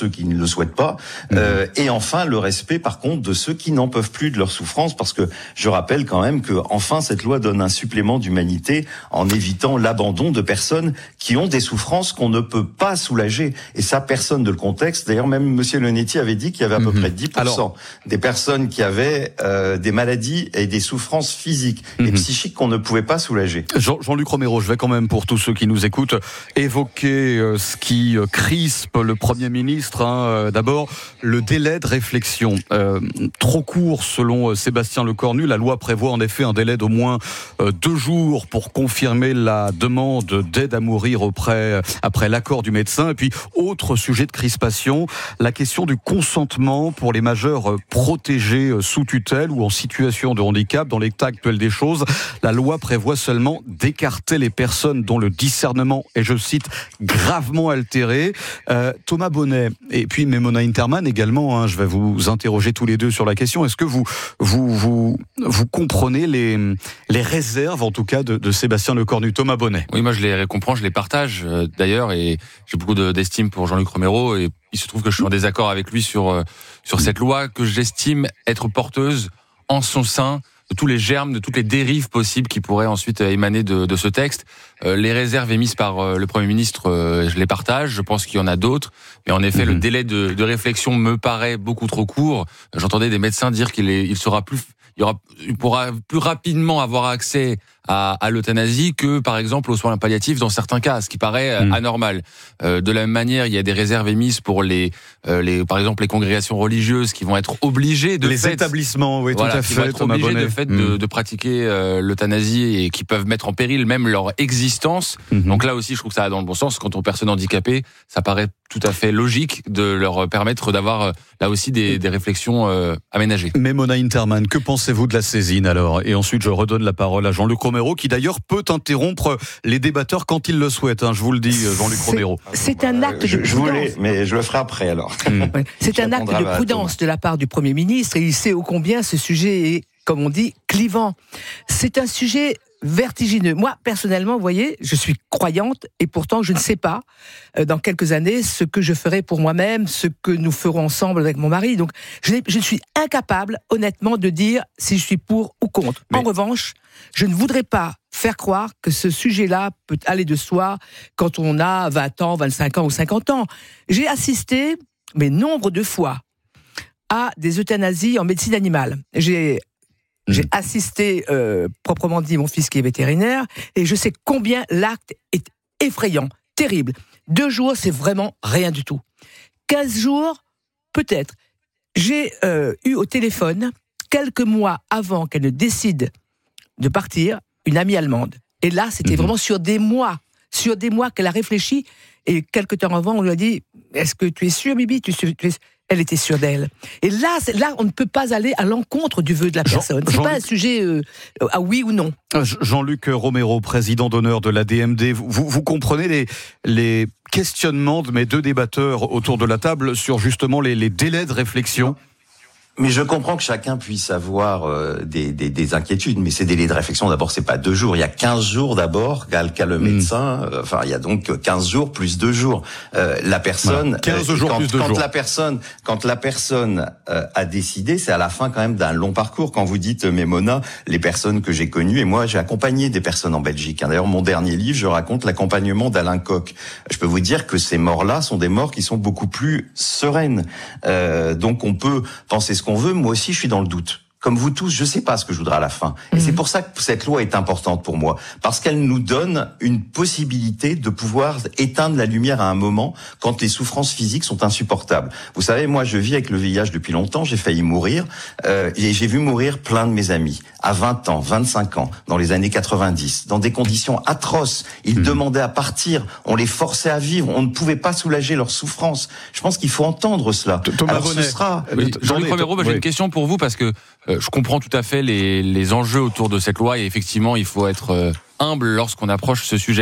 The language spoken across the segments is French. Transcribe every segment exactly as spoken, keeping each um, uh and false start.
ceux qui ne le souhaitent pas. Mmh. Euh, et enfin, le respect, par contre, de ceux qui n'en peuvent plus de leur souffrance, parce que je rappelle quand même que, enfin, cette loi donne un supplément d'humanité en évitant l'abandon de personnes qui ont des souffrances qu'on ne peut pas soulager. Et ça, personne ne le contexte. D'ailleurs, même Monsieur Leonetti avait dit qu'il y avait à peu mmh. près dix pour cent Alors, des personnes qui avaient euh, des maladies et des souffrances physiques mmh. et psychiques qu'on ne pouvait pas soulager. Jean, Jean-Luc Romero, je vais quand même, pour tous ceux qui nous écoutent, évoquer euh, ce qui euh, crispe le Premier ministre. Hein, euh, d'abord, le délai de réflexion. Euh, trop court, selon euh, Sébastien Lecornu. La loi prévoit en effet un délai d'au moins euh, deux jours pour confirmer la demande d'aide à mourir auprès, après l'accord du médecin. Et puis, autre sujet de crispation, la question du consentement pour les majeurs protégés sous tutelle ou en situation de handicap. Dans l'état actuel des choses, la loi prévoit seulement d'écarter les personnes dont le discernement est, je cite, gravement altéré. Euh, Thomas Bonnet et puis Memona Interman également, hein, je vais vous interroger tous les deux sur la question. Est-ce que vous vous vous, vous comprenez les, les réserves, en tout cas, de, de Sébastien Lecornu? Thomas Bonnet. Oui, moi je les comprends, je les partage euh, d'ailleurs, et j'ai beaucoup de, d'estime pour Jean-Luc Romero, et il se trouve que je suis en désaccord avec lui sur euh, sur cette loi que j'estime être porteuse en son sein de tous les germes, de toutes les dérives possibles qui pourraient ensuite émaner de, de ce texte. Euh, les réserves émises par euh, le Premier ministre, euh, je les partage. Je pense qu'il y en a d'autres, mais en effet, mmh. le délai de, de réflexion me paraît beaucoup trop court. J'entendais des médecins dire qu'il est, il sera plus, il y aura, il pourra plus rapidement avoir accès à, à l'euthanasie que, par exemple, aux soins palliatifs dans certains cas, ce qui paraît mmh. anormal. Euh, de la même manière, il y a des réserves émises pour les, euh, les, par exemple, les congrégations religieuses qui vont être obligées de les fait, établissements, oui, voilà, tout à qui fait, vont être Thomas obligés Bonnet. de fait mmh. de, de pratiquer euh, l'euthanasie et qui peuvent mettre en péril même leur existence. Mmh. Donc là aussi, je trouve que ça va dans le bon sens. Quant aux personnes handicapées, ça paraît tout à fait logique de leur permettre d'avoir euh, là aussi des, des réflexions euh, aménagées. Memona Interman, que pensez-vous de la saisine alors? Et ensuite, je redonne la parole à Jean-Luc Romero, qui d'ailleurs peut interrompre les débatteurs quand il le souhaite. Hein, je vous le dis, Jean-Luc c'est, Romero. C'est un acte je, de je prudence. voulais, mais je le ferai après alors. Mmh. C'est un acte de prudence de la part du Premier ministre, et il sait ô combien ce sujet est, comme on dit, clivant. C'est un sujet vertigineux. Moi, personnellement, vous voyez, je suis croyante, et pourtant je ne sais pas, euh, dans quelques années, ce que je ferai pour moi-même, ce que nous ferons ensemble avec mon mari. Donc, je, je suis incapable, honnêtement, de dire si je suis pour ou contre. Mais... En revanche, je ne voudrais pas faire croire que ce sujet-là peut aller de soi quand on a vingt ans, vingt-cinq ans ou cinquante ans. J'ai assisté, mais nombre de fois, à des euthanasies en médecine animale. J'ai J'ai assisté, euh, proprement dit, mon fils qui est vétérinaire, et je sais combien l'acte est effrayant, terrible. Deux jours, c'est vraiment rien du tout. Quinze jours, peut-être. J'ai euh, eu au téléphone, quelques mois avant qu'elle ne décide de partir, une amie allemande. Et là, c'était mmh. vraiment sur des mois, sur des mois qu'elle a réfléchi, et quelques temps avant, on lui a dit « Est-ce que tu es sûre, Bibi tu, tu es... ?» Elle était sûre d'elle. Et là, là, on ne peut pas aller à l'encontre du vœu de la personne. C'est Jean- pas un sujet euh, à oui ou non. Jean-Luc Romero, président d'honneur de l'A D M D, vous, vous comprenez les, les questionnements de mes deux débatteurs autour de la table sur justement les, les délais de réflexion? Mais je comprends que chacun puisse avoir euh, des, des, des inquiétudes, mais ces délais de réflexion, d'abord, c'est pas deux jours. Il y a quinze jours d'abord qu'a, qu'a le médecin. Mmh. Euh, enfin, il y a donc quinze jours plus deux jours. Euh, la personne, voilà. quinze euh, jours quand, plus deux quand jours. la personne, quand la personne euh, a décidé, c'est à la fin quand même d'un long parcours. Quand vous dites, euh, Memona, les personnes que j'ai connues, et moi, j'ai accompagné des personnes en Belgique. Hein. D'ailleurs, mon dernier livre, je raconte l'accompagnement d'Alain Koch. Je peux vous dire que ces morts-là sont des morts qui sont beaucoup plus sereines. Euh, donc, on peut penser ce qu'on veut. Moi aussi, je suis dans le doute. Comme vous tous, je sais pas ce que je voudrais à la fin. Et mmh. c'est pour ça que cette loi est importante pour moi. Parce qu'elle nous donne une possibilité de pouvoir éteindre la lumière à un moment quand les souffrances physiques sont insupportables. Vous savez, moi, je vis avec le V I H depuis longtemps, j'ai failli mourir, euh, et j'ai vu mourir plein de mes amis. À vingt ans, vingt-cinq ans, dans les années quatre-vingt-dix, dans des conditions atroces. Ils mmh. demandaient à partir, on les forçait à vivre, on ne pouvait pas soulager leurs souffrances. Je pense qu'il faut entendre cela. Thomas Alors Bonnet. ce sera... Oui, Jean-Luc Romero, j'ai oui. une question pour vous, parce que euh, je comprends tout à fait les, les enjeux autour de cette loi, et effectivement, il faut être euh, humble lorsqu'on approche ce sujet.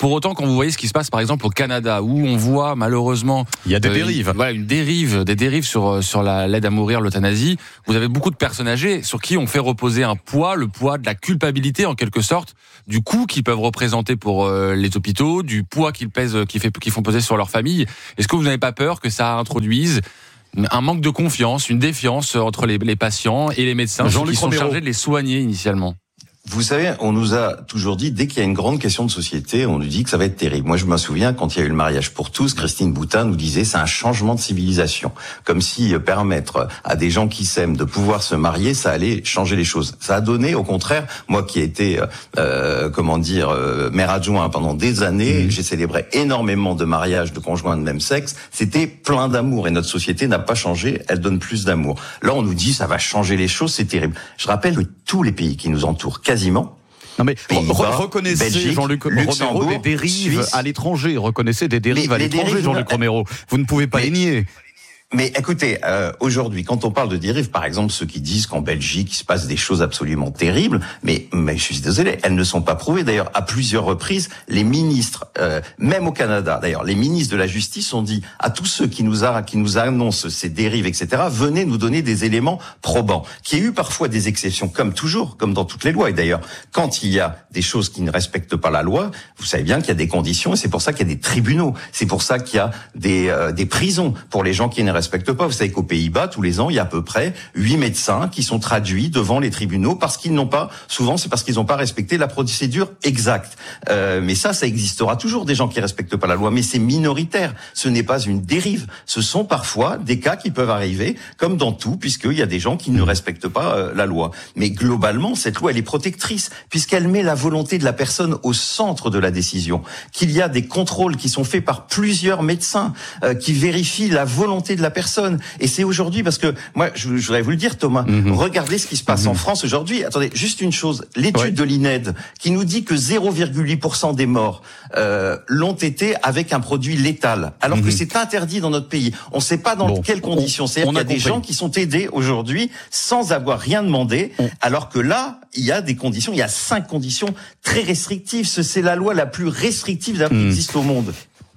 Pour autant, quand vous voyez ce qui se passe, par exemple, au Canada, où on voit malheureusement... Il y a des euh, dérives. Une, voilà, une dérive, des dérives sur, sur la, l'aide à mourir, l'euthanasie. Vous avez beaucoup de personnes âgées sur qui on fait reposer un poids, le poids de la culpabilité, en quelque sorte, du coût qu'ils peuvent représenter pour euh, les hôpitaux, du poids qu'ils pèsent, qu'ils, fait, qu'ils font peser sur leur famille. Est-ce que vous n'avez pas peur que ça introduise un manque de confiance, une défiance entre les, les patients et les médecins qui sont Romero. chargés de les soigner initialement? Vous savez, on nous a toujours dit, dès qu'il y a une grande question de société, on nous dit que ça va être terrible. Moi, je me souviens, quand il y a eu le mariage pour tous, Christine Boutin nous disait, c'est un changement de civilisation. Comme si euh, permettre à des gens qui s'aiment de pouvoir se marier, ça allait changer les choses. Ça a donné, au contraire, moi qui ai été, euh, comment dire, euh, maire adjoint pendant des années, mmh. j'ai célébré énormément de mariages de conjoints de même sexe. C'était plein d'amour et notre société n'a pas changé, elle donne plus d'amour. Là, on nous dit, ça va changer les choses, c'est terrible. Je rappelle que tous les pays qui nous entourent, quasiment. Non mais Pays-Bas, reconnaissez Belgique, Jean-Luc Romero des dérives Suisse. à l'étranger. Reconnaissez des dérives Mais à l'étranger, dérives, Jean-Luc Romero. Vous ne pouvez pas mais, les nier. Mais écoutez, euh, aujourd'hui, quand on parle de dérives, par exemple, ceux qui disent qu'en Belgique, il se passe des choses absolument terribles, mais, mais je suis désolé, elles ne sont pas prouvées. D'ailleurs, à plusieurs reprises, les ministres, euh, même au Canada, d'ailleurs, les ministres de la Justice ont dit à tous ceux qui nous, a, qui nous annoncent ces dérives, et cetera, venez nous donner des éléments probants. Qu'il y ait eu parfois des exceptions, comme toujours, comme dans toutes les lois. Et d'ailleurs, quand il y a des choses qui ne respectent pas la loi, vous savez bien qu'il y a des conditions, et c'est pour ça qu'il y a des tribunaux. C'est pour ça qu'il y a des, euh, des prisons pour les gens qui ne respectent respectent pas. Vous savez qu'aux Pays-Bas, tous les ans, il y a à peu près huit médecins qui sont traduits devant les tribunaux parce qu'ils n'ont pas, souvent c'est parce qu'ils n'ont pas respecté la procédure exacte. Euh, mais ça, ça existera toujours des gens qui respectent pas la loi, mais c'est minoritaire. Ce n'est pas une dérive. Ce sont parfois des cas qui peuvent arriver, comme dans tout, puisqu'il y a des gens qui ne respectent pas euh, la loi. Mais globalement, cette loi, elle est protectrice, puisqu'elle met la volonté de la personne au centre de la décision. Qu'il y a des contrôles qui sont faits par plusieurs médecins, euh, qui vérifient la volonté de la personne. Et c'est aujourd'hui, parce que moi, je, je voudrais vous le dire, Thomas, mmh. regardez ce qui se passe mmh. en France aujourd'hui. Attendez, juste une chose, l'étude ouais. de l'I N E D qui nous dit que zéro virgule huit pour cent des morts euh, l'ont été avec un produit létal, alors mmh. que c'est interdit dans notre pays. On ne sait pas dans bon. quelles conditions. C'est-à-dire qu'il y a, a des gens qui sont aidés aujourd'hui sans avoir rien demandé, mmh. alors que là, il y a des conditions, il y a cinq conditions très restrictives. C'est la loi la plus restrictive qui mmh. existe au monde.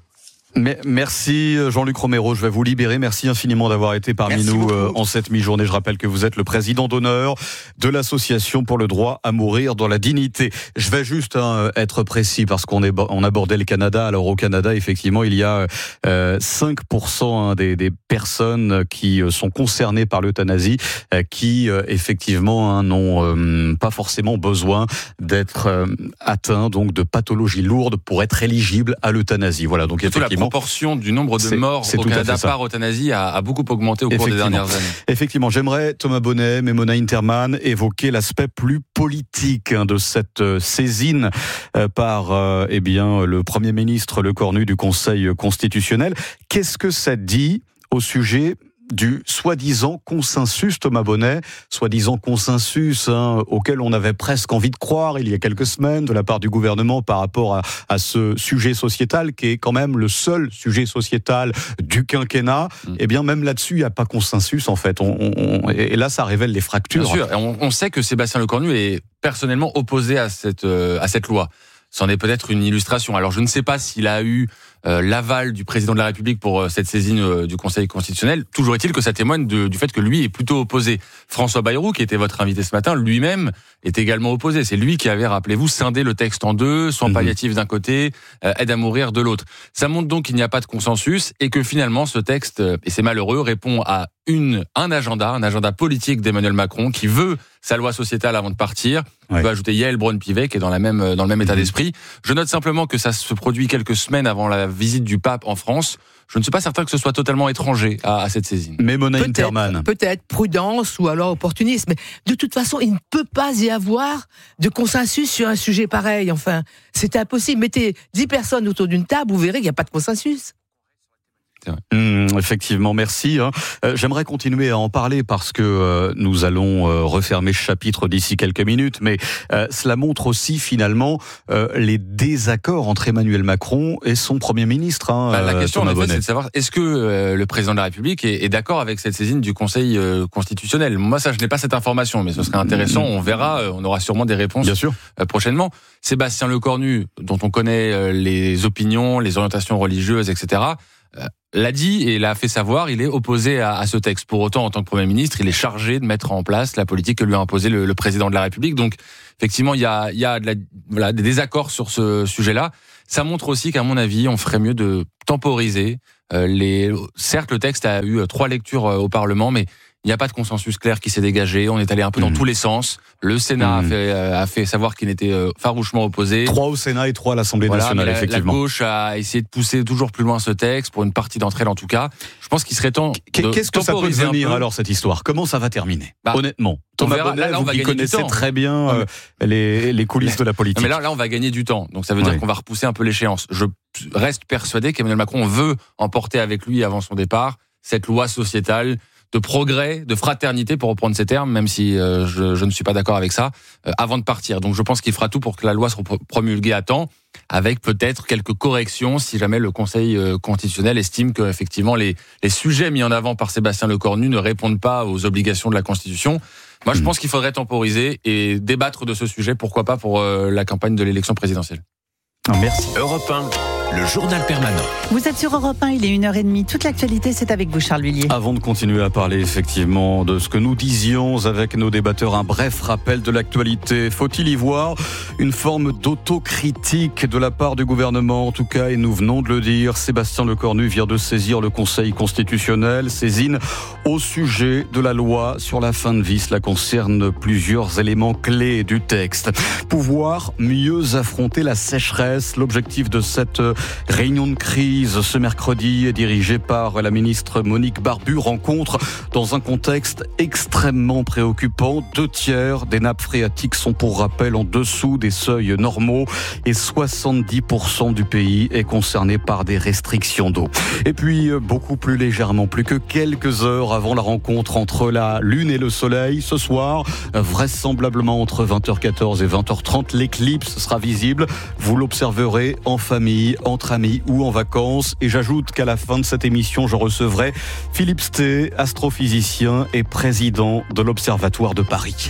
Mais merci Jean-Luc Romero, je vais vous libérer. Merci infiniment d'avoir été parmi merci nous beaucoup. en cette mi-journée. Je rappelle que vous êtes le président d'honneur de l'association pour le droit à mourir dans la dignité. Je vais juste hein, être précis parce qu'on est on abordait le Canada. Alors au Canada, effectivement, il y a euh, cinq pour cent hein, des, des personnes qui sont concernées par l'euthanasie euh, qui euh, effectivement hein, n'ont euh, pas forcément besoin d'être euh, atteints donc de pathologies lourdes pour être éligibles à l'euthanasie. Voilà, donc effectivement. La proportion du nombre de c'est, morts c'est au Canada par euthanasie a, a beaucoup augmenté au cours des dernières années. Effectivement, j'aimerais, Thomas Bonnet, Mona Interman, évoquer l'aspect plus politique hein, de cette euh, saisine euh, par euh, eh bien, le Premier ministre Le Cornu du Conseil constitutionnel. Qu'est-ce que ça dit au sujet du soi-disant consensus, Thomas Bonnet, soi-disant consensus hein, auquel on avait presque envie de croire il y a quelques semaines de la part du gouvernement par rapport à, à ce sujet sociétal qui est quand même le seul sujet sociétal du quinquennat. Mmh. Eh bien, même là-dessus, il n'y a pas consensus en fait. On, on, et là, ça révèle les fractures. Bien sûr, on, on sait que Sébastien Lecornu est personnellement opposé à cette, euh, à cette loi. C'en est peut-être une illustration. Alors, je ne sais pas s'il a eu euh, l'aval du président de la République pour euh, cette saisine euh, du Conseil constitutionnel. Toujours est-il que ça témoigne de, du fait que lui est plutôt opposé. François Bayrou, qui était votre invité ce matin, lui-même est également opposé. C'est lui qui avait, rappelez-vous, scindé le texte en deux, soins mmh. palliatifs d'un côté, euh, aide à mourir de l'autre. Ça montre donc qu'il n'y a pas de consensus et que finalement, ce texte, et c'est malheureux, répond à une, un agenda, un agenda politique d'Emmanuel Macron qui veut sa loi sociétale avant de partir. On ouais. peut ajouter Yael Braun-Pivet qui est dans, la même, dans le même état mmh. d'esprit. Je note simplement que ça se produit quelques semaines avant la visite du pape en France. Je ne suis pas certain que ce soit totalement étranger à, à cette saisine. Mais Mona Interman. Peut-être prudence ou alors opportunisme. Mais de toute façon, il ne peut pas y avoir de consensus sur un sujet pareil. Enfin, c'est impossible. Mettez dix personnes autour d'une table, vous verrez qu'il n'y a pas de consensus. respecter. Ouais. Mmh, effectivement, merci. Hein. Euh, j'aimerais continuer à en parler parce que euh, nous allons euh, refermer ce chapitre d'ici quelques minutes, mais euh, cela montre aussi finalement euh, les désaccords entre Emmanuel Macron et son Premier ministre. Hein, bah, la question, Thomas en effet, Bonnet. c'est de savoir est-ce que euh, le président de la République est, est d'accord avec cette saisine du Conseil euh, constitutionnel. Moi, ça, je n'ai pas cette information, mais ce serait intéressant. On verra, euh, on aura sûrement des réponses Bien sûr. Euh, prochainement. Sébastien Lecornu, dont on connaît euh, les opinions, les orientations religieuses, et cetera, euh, l'a dit et l'a fait savoir, il est opposé à, à ce texte. Pour autant, en tant que Premier ministre, il est chargé de mettre en place la politique que lui a imposée le, le président de la République. Donc, effectivement, il y a, il y a de la, voilà, des désaccords sur ce sujet-là. Ça montre aussi qu'à mon avis, on ferait mieux de temporiser. Euh, les, certes, le texte a eu trois lectures euh, au Parlement, mais il n'y a pas de consensus clair qui s'est dégagé. On est allé un peu dans mmh. tous les sens. Le Sénat mmh. a, fait, euh, a fait savoir qu'il était euh, farouchement opposé. Trois au Sénat et trois à l'Assemblée voilà, nationale, la, effectivement. La gauche a essayé de pousser toujours plus loin ce texte, pour une partie d'entre elles en tout cas. Je pense qu'il serait temps de Qu'est-ce que ça peut devenir alors, cette histoire? Comment ça va terminer, bah, honnêtement? Thomas verra, Bonnet, là, là, vous qui connaissez très bien euh, les, les coulisses mais, de la politique. Mais là, là, on va gagner du temps. Donc ça veut dire oui. qu'on va repousser un peu l'échéance. Je reste persuadé qu'Emmanuel Macron veut emporter avec lui, avant son départ, cette loi sociétale de progrès, de fraternité, pour reprendre ces termes, même si euh, je, je ne suis pas d'accord avec ça, euh, avant de partir. Donc je pense qu'il fera tout pour que la loi soit promulguée à temps, avec peut-être quelques corrections si jamais le Conseil euh, constitutionnel estime que effectivement les, les sujets mis en avant par Sébastien Lecornu ne répondent pas aux obligations de la Constitution. Moi, je pense qu'il faudrait temporiser et débattre de ce sujet, pourquoi pas pour euh, la campagne de l'élection présidentielle. Merci. Europe un, le journal permanent. Vous êtes sur Europe un, il est une heure trente. Toute l'actualité, c'est avec vous, Charles Lhuillier. Avant de continuer à parler effectivement de ce que nous disions avec nos débatteurs, un bref rappel de l'actualité. Faut-il y voir une forme d'autocritique de la part du gouvernement? En tout cas, et nous venons de le dire, Sébastien Lecornu vient de saisir le Conseil constitutionnel, saisine au sujet de la loi sur la fin de vie. Cela concerne plusieurs éléments clés du texte. Pouvoir mieux affronter la sécheresse. L'objectif de cette réunion de crise ce mercredi est dirigée par la ministre Monique Barbu. Rencontre dans un contexte extrêmement préoccupant. Deux tiers des nappes phréatiques sont pour rappel en dessous des seuils normaux et soixante-dix pour cent du pays est concerné par des restrictions d'eau. Et puis, beaucoup plus légèrement, plus que quelques heures avant la rencontre entre la Lune et le Soleil, ce soir, vraisemblablement entre vingt heures quatorze et vingt heures trente, l'éclipse sera visible. Vous l'observerez en famille, entre amis ou en vacances. Et j'ajoute qu'à la fin de cette émission, je recevrai Philippe Sté, astrophysicien et président de l'Observatoire de Paris.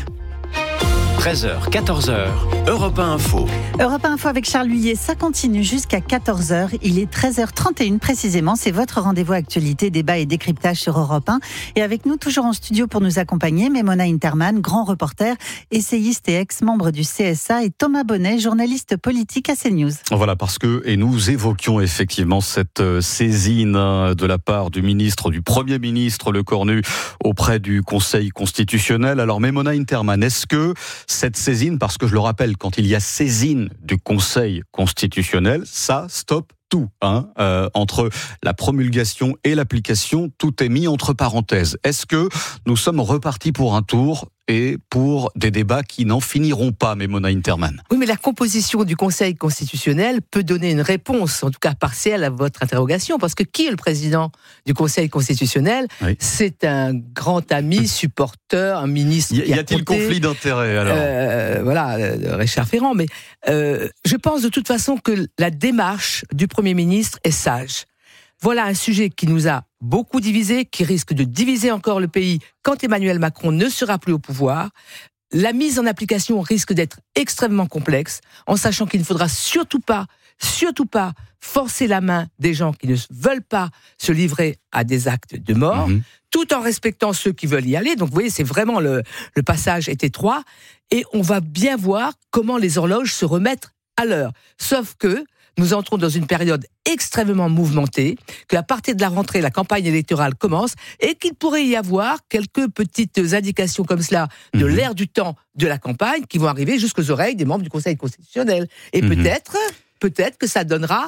treize heures, quatorze heures, Europe un Info. Europe un Info avec Charles Lhuillier, ça continue jusqu'à quatorze heures. Il est treize heures trente et une précisément. C'est votre rendez-vous actualité, débat et décryptage sur Europe un. Et avec nous, toujours en studio pour nous accompagner, Memona Interman, grand reporter, essayiste et ex-membre du C S A, et Thomas Bonnet, journaliste politique à CNews. Voilà, parce que, et nous évoquions effectivement cette saisine de la part du ministre, du Premier ministre Lecornu auprès du Conseil constitutionnel. Alors, Memona Interman, est-ce que cette saisine, parce que je le rappelle, quand il y a saisine du Conseil constitutionnel, ça stoppe tout. Hein, euh, entre la promulgation et l'application, tout est mis entre parenthèses. Est-ce que nous sommes repartis pour un tour et pour des débats qui n'en finiront pas, Memona Interman? Oui, mais la composition du Conseil constitutionnel peut donner une réponse, en tout cas partielle, à votre interrogation, parce que qui est le président du Conseil constitutionnel? Oui. C'est un grand ami, supporter, un ministre. Y, y a-t-il compté, conflit d'intérêts alors euh, Voilà, Richard Ferrand. Mais euh, je pense de toute façon que la démarche du Premier ministre est sage. Voilà un sujet qui nous a beaucoup divisé, qui risque de diviser encore le pays quand Emmanuel Macron ne sera plus au pouvoir. La mise en application risque d'être extrêmement complexe, en sachant qu'il ne faudra surtout pas, surtout pas forcer la main des gens qui ne veulent pas se livrer à des actes de mort, mmh. tout en respectant ceux qui veulent y aller. Donc vous voyez, c'est vraiment le, le passage est étroit, et on va bien voir comment les horloges se remettent à l'heure. Sauf que nous entrons dans une période extrêmement mouvementée, qu'à partir de la rentrée, la campagne électorale commence, et qu'il pourrait y avoir quelques petites indications comme cela de mmh. l'air du temps de la campagne qui vont arriver jusqu'aux oreilles des membres du Conseil constitutionnel. Et mmh. peut-être, peut-être que ça donnera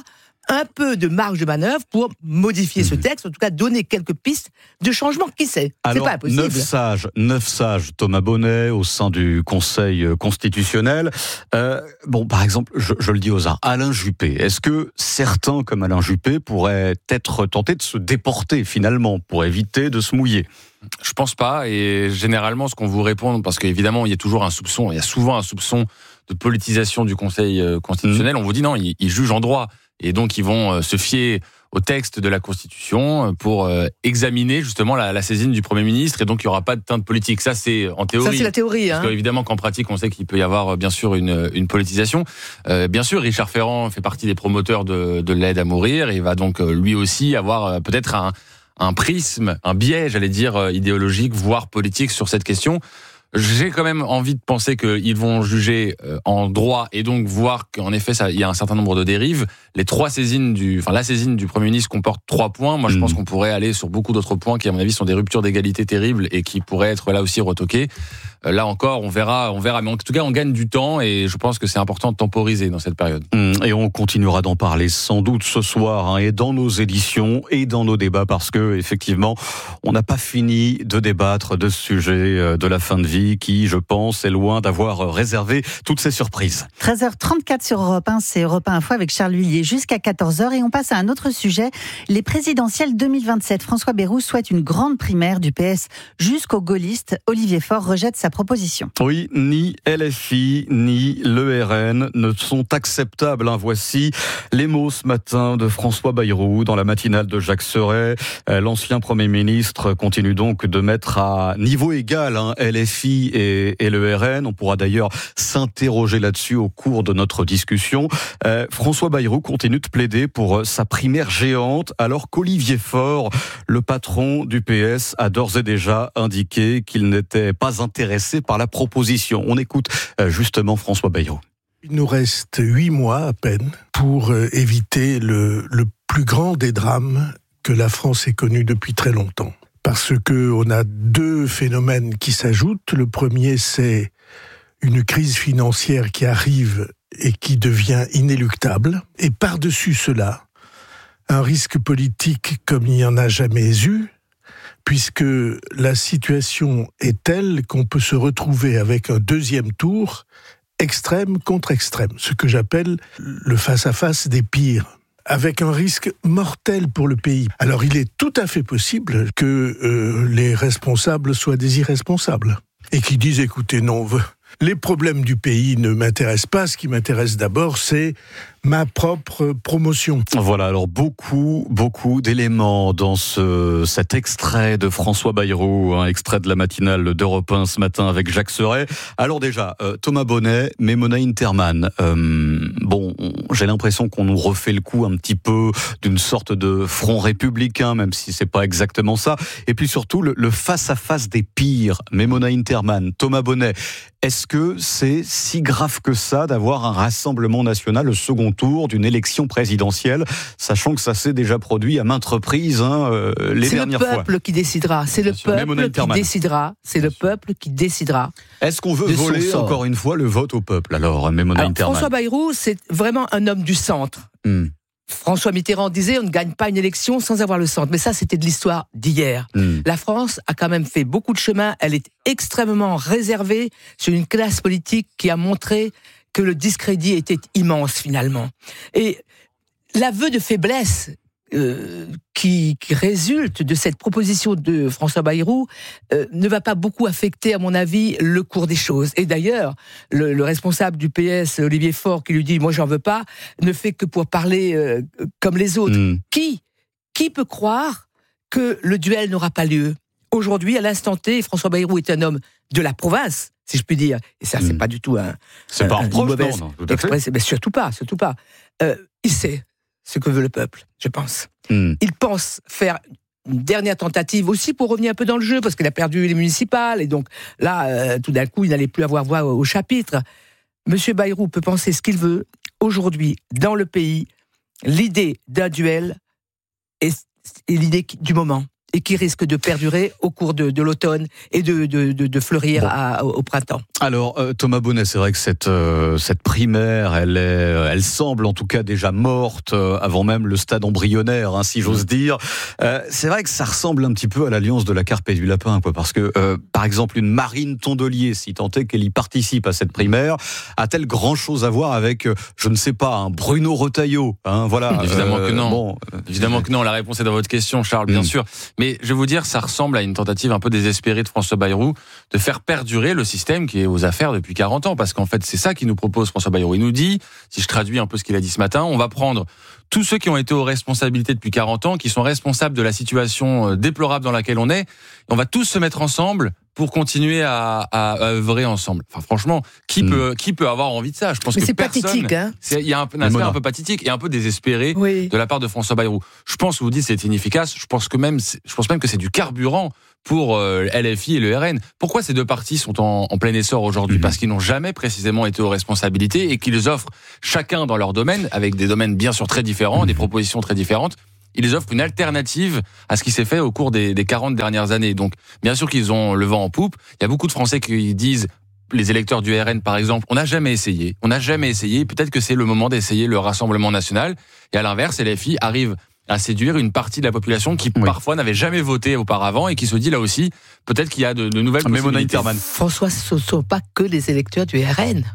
un peu de marge de manœuvre pour modifier mmh. ce texte, en tout cas donner quelques pistes de changement. Qui sait ? Alors, c'est pas impossible. Neuf sages, neuf sages, Thomas Bonnet, au sein du Conseil constitutionnel. Euh, bon, par exemple, je, je le dis aux arts, Alain Juppé. Est-ce que certains, comme Alain Juppé, pourraient être tentés de se déporter finalement pour éviter de se mouiller ? Je pense pas, et généralement, ce qu'on vous répond, parce qu'évidemment, il y a toujours un soupçon, il y a souvent un soupçon de politisation du Conseil constitutionnel. Mmh. On vous dit non, ils, ils jugent en droit, et donc ils vont se fier au texte de la Constitution pour examiner justement la, la saisine du Premier ministre, et donc il n'y aura pas de teinte politique. Ça, c'est en théorie. Ça, c'est la théorie. Hein. Parce qu'évidemment qu'en pratique, on sait qu'il peut y avoir bien sûr une, une politisation. Euh, bien sûr, Richard Ferrand fait partie des promoteurs de, de l'aide à mourir, et il va donc lui aussi avoir peut-être un un prisme, un biais, j'allais dire, idéologique, voire politique sur cette question. J'ai quand même envie de penser qu'ils vont juger en droit et donc voir qu'en effet, ça, il y a un certain nombre de dérives. Les trois saisines du, enfin, la saisine du Premier ministre comporte trois points. Moi, je mmh. pense qu'on pourrait aller sur beaucoup d'autres points qui, à mon avis, sont des ruptures d'égalité terribles et qui pourraient être là aussi retoqués. Là encore, on verra, on verra. Mais en tout cas, on gagne du temps et je pense que c'est important de temporiser dans cette période. Et on continuera d'en parler sans doute ce soir, hein, et dans nos éditions et dans nos débats, parce que effectivement, on n'a pas fini de débattre de ce sujet de la fin de vie qui, je pense, est loin d'avoir réservé toutes ces surprises. treize heures trente-quatre sur Europe un, c'est Europe un Info avec Charles Huillier jusqu'à quatorze heures, et on passe à un autre sujet, les présidentielles deux mille vingt-sept. François Bayrou souhaite une grande primaire du P S jusqu'aux gaullistes. Olivier Faure rejette sa proposition. Oui, ni L F I ni l'E R N ne sont acceptables. Hein. Voici les mots ce matin de François Bayrou dans la matinale de Jacques Serret. L'ancien Premier ministre continue donc de mettre à niveau égal hein, L F I et, et l'E R N. On pourra d'ailleurs s'interroger là-dessus au cours de notre discussion. Euh, François Bayrou continue de plaider pour sa primaire géante, alors qu'Olivier Faure, le patron du P S, a d'ores et déjà indiqué qu'il n'était pas intéressé par la proposition. On écoute euh, justement François Bayrou. Il nous reste huit mois à peine pour euh, éviter le, le plus grand des drames que la France ait connu depuis très longtemps. Parce qu'on a deux phénomènes qui s'ajoutent. Le premier, c'est une crise financière qui arrive et qui devient inéluctable. Et par-dessus cela, un risque politique comme il n'y en a jamais eu, puisque la situation est telle qu'on peut se retrouver avec un deuxième tour extrême contre extrême, ce que j'appelle le face-à-face des pires, avec un risque mortel pour le pays. Alors il est tout à fait possible que euh, les responsables soient des irresponsables, et qui disent, écoutez, non, les problèmes du pays ne m'intéressent pas, ce qui m'intéresse d'abord, c'est ma propre promotion. Voilà, alors beaucoup, beaucoup d'éléments dans ce, cet extrait de François Bayrou, un extrait de la matinale d'Europe un ce matin avec Jacques Serret. Alors déjà, euh, Thomas Bonnet, mais Mona Interman, euh, bon, j'ai l'impression qu'on nous refait le coup un petit peu d'une sorte de front républicain, même si c'est pas exactement ça. Et puis surtout, le, le face-à-face des pires, mais Mona Interman, Thomas Bonnet, est-ce que c'est si grave que ça d'avoir un rassemblement national au second tour d'une élection présidentielle, sachant que ça s'est déjà produit à maintes reprises hein, euh, les c'est dernières le fois. C'est le peuple qui décidera. C'est le peuple qui décidera. C'est le peuple qui décidera. Est-ce qu'on veut voler encore une fois le vote au peuple alors, Mona Interman? François Bayrou, c'est vraiment un homme du centre. Hmm. François Mitterrand disait on ne gagne pas une élection sans avoir le centre. Mais ça, c'était de l'histoire d'hier. Mmh. La France a quand même fait beaucoup de chemin. Elle est extrêmement réservée sur une classe politique qui a montré que le discrédit était immense finalement. Et l'aveu de faiblesse euh, qui, qui résulte de cette proposition de François Bayrou euh, ne va pas beaucoup affecter, à mon avis, le cours des choses. Et d'ailleurs, le, le responsable du P S, Olivier Faure, qui lui dit « moi, j'en veux pas », ne fait que pour parler euh, comme les autres. Mmh. Qui, qui peut croire que le duel n'aura pas lieu ? Aujourd'hui, à l'instant T, François Bayrou est un homme de la province, si je puis dire. Et ça, mmh. c'est pas du tout un... C'est un, pas un reproche, non, non, tout à fait. Mais surtout pas, surtout pas. Euh, il sait ce que veut le peuple, je pense. Mmh. Il pense faire une dernière tentative aussi pour revenir un peu dans le jeu, parce qu'il a perdu les municipales, et donc là, euh, tout d'un coup, il n'allait plus avoir voix au, au chapitre. Monsieur Bayrou peut penser ce qu'il veut. Aujourd'hui, dans le pays, l'idée d'un duel est, est l'idée du moment. et qui risque de perdurer au cours de, de l'automne et de, de, de, de fleurir bon. à, au printemps. Alors euh, Thomas Bonnet, c'est vrai que cette, euh, cette primaire, elle, est, elle semble en tout cas déjà morte euh, avant même le stade embryonnaire, hein, si j'ose dire. Euh, c'est vrai que ça ressemble un petit peu à l'alliance de la carpe et du lapin, quoi, parce que euh, par exemple une Marine Tondelier, si tant est qu'elle y participe à cette primaire, a-t-elle grand-chose à voir avec, euh, je ne sais pas, un Bruno Retailleau, hein, voilà. Évidemment euh, que non. Bon, Évidemment que non. La réponse est dans votre question, Charles, bien mmh. sûr. Mais je vais vous dire, ça ressemble à une tentative un peu désespérée de François Bayrou de faire perdurer le système qui est aux affaires depuis quarante ans, parce qu'en fait, c'est ça qu'il nous propose François Bayrou. Il nous dit, si je traduis un peu ce qu'il a dit ce matin, on va prendre tous ceux qui ont été aux responsabilités depuis quarante ans, qui sont responsables de la situation déplorable dans laquelle on est, et on va tous se mettre ensemble pour continuer à, à, à œuvrer ensemble. Enfin, franchement, qui mmh. peut qui peut avoir envie de ça ? Je pense Mais que c'est personne. pathétique, hein. Il y a un, un aspect un peu pathétique et un peu désespéré oui. de la part de François Bayrou. Je pense, vous dites, c'est inefficace. Je pense que même, je pense même que c'est du carburant pour euh, L F I et le R N. Pourquoi ces deux partis sont en, en plein essor aujourd'hui ? mmh. Parce qu'ils n'ont jamais précisément été aux responsabilités et qu'ils offrent chacun dans leur domaine, avec des domaines bien sûr très différents, mmh. des propositions très différentes. Ils offrent une alternative à ce qui s'est fait au cours des, des quarante dernières années. Donc, bien sûr qu'ils ont le vent en poupe. Il y a beaucoup de Français qui disent, les électeurs du R N par exemple, on n'a jamais essayé. On n'a jamais essayé. Peut-être que c'est le moment d'essayer le Rassemblement national. Et à l'inverse, L F I arrive à séduire une partie de la population qui oui. parfois n'avait jamais voté auparavant et qui se dit là aussi, peut-être qu'il y a de, de nouvelles Mais possibilités. François, ce ne sont pas que les électeurs du R N.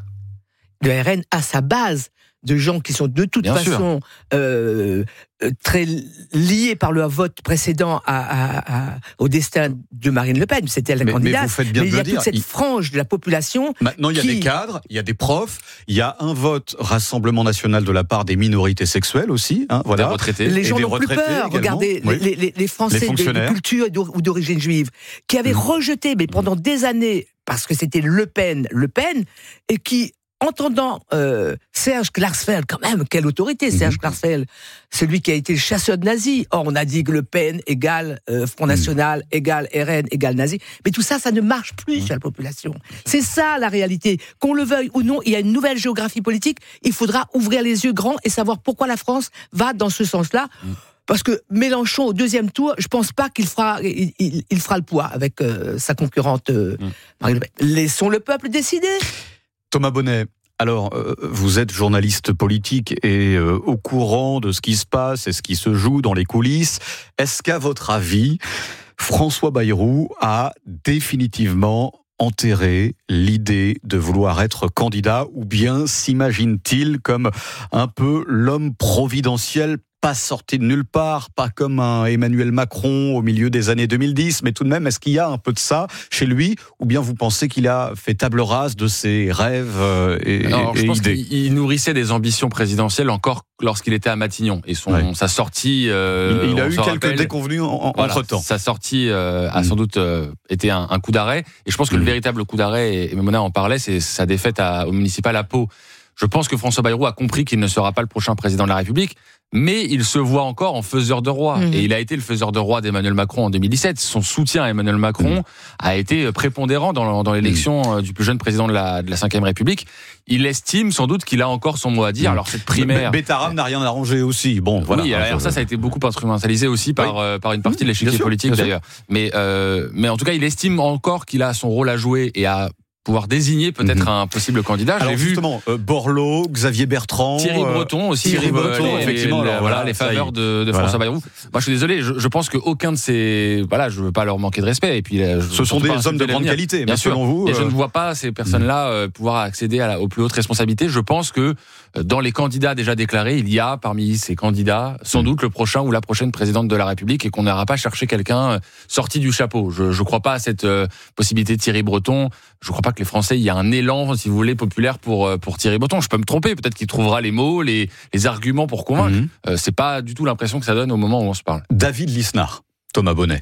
Le R N a sa base de gens qui sont de toute Bien façon euh, très liés par leur vote précédent à, à, à, au destin de Marine Le Pen. C'était la mais, candidate. Mais, vous faites bien mais de il y a le toute dire. cette il... frange de la population. Maintenant, il y a qui... des cadres, il y a des profs, il y a un vote Rassemblement national de la part des minorités sexuelles aussi. Hein, voilà. Des retraités. Les gens n'ont plus peur. Également. Regardez, oui. les, les, les Français les de, de culture ou d'origine juive qui avaient mmh. rejeté, mais pendant des années, parce que c'était Le Pen, Le Pen, et qui entendant euh, Serge Klarsfeld, quand même, quelle autorité, Serge mmh. Klarsfeld, celui qui a été le chasseur de nazis. Or, on a dit que Le Pen égale euh, Front National, mmh. égale R N, égale nazi. Mais tout ça, ça ne marche plus mmh. sur la population. C'est ça, la réalité. Qu'on le veuille ou non, il y a une nouvelle géographie politique. Il faudra ouvrir les yeux grands et savoir pourquoi la France va dans ce sens-là. Mmh. Parce que Mélenchon, au deuxième tour, je pense pas qu'il fera, il, il, il fera le poids avec euh, sa concurrente euh, mmh. Marine Le Pen. Laissons le peuple décider. Thomas Bonnet, alors euh, vous êtes journaliste politique et euh, au courant de ce qui se passe et ce qui se joue dans les coulisses. Est-ce qu'à votre avis, François Bayrou a définitivement enterré l'idée de vouloir être candidat, ou bien s'imagine-t-il comme un peu l'homme providentiel, pas sorti de nulle part, pas comme un Emmanuel Macron au milieu des années deux mille dix, mais tout de même, est-ce qu'il y a un peu de ça chez lui, ou bien vous pensez qu'il a fait table rase de ses rêves et, Alors, et je pense idées ? qu'il nourrissait des ambitions présidentielles encore lorsqu'il était à Matignon, et son, ouais. sa sortie... Euh, il, il a eu quelques rappelle, déconvenues en, voilà, entre-temps. Sa sortie euh, a mmh. sans doute euh, été un, un coup d'arrêt, et je pense que mmh. le véritable coup d'arrêt, et, et Mona en parlait, c'est sa défaite à, au municipal à Pau. Je pense que François Bayrou a compris qu'il ne sera pas le prochain président de la République, mais il se voit encore en faiseur de roi. Mmh. Et il a été le faiseur de roi d'Emmanuel Macron en deux mille dix-sept. Son soutien à Emmanuel Macron mmh. a été prépondérant dans, dans l'élection mmh. du plus jeune président de la, de la cinquième République. Il estime sans doute qu'il a encore son mot à dire. Mmh. Alors cette primaire... Bétaram n'a rien arrangé aussi. Bon, voilà. Oui, alors ça, ça a été beaucoup instrumentalisé aussi par, oui. euh, par une partie mmh. de l'échiquier politique d'ailleurs. Mais, euh, mais en tout cas, il estime encore qu'il a son rôle à jouer et à pouvoir désigner peut-être mmh. un possible candidat. Alors J'ai justement, vu euh, Borloo, Xavier Bertrand, Thierry Breton aussi, Thierry Breton, les, effectivement, les, alors, voilà, voilà, les faveurs de, de François voilà. Bayrou. Moi, je suis désolé, je, je pense qu'aucun de ces, voilà, je veux pas leur manquer de respect. Et puis, je, ce sont des hommes de grande qualité, bien sûr. Selon vous, et euh... je ne vois pas ces personnes-là euh, pouvoir accéder à la, aux plus hautes responsabilités. Je pense que euh, dans les candidats déjà déclarés, il y a parmi ces candidats sans mmh. doute le prochain ou la prochaine présidente de la République, et qu'on n'ira pas chercher quelqu'un euh, sorti du chapeau. Je, je crois pas à cette euh, possibilité de Thierry Breton. Je crois pas que les Français, il y a un élan, si vous voulez, populaire pour pour Thierry Breton. Je peux me tromper, peut-être qu'il trouvera les mots, les les arguments pour convaincre. Mmh. Euh, c'est pas du tout l'impression que ça donne au moment où on se parle. David Lisnard, Thomas Bonnet.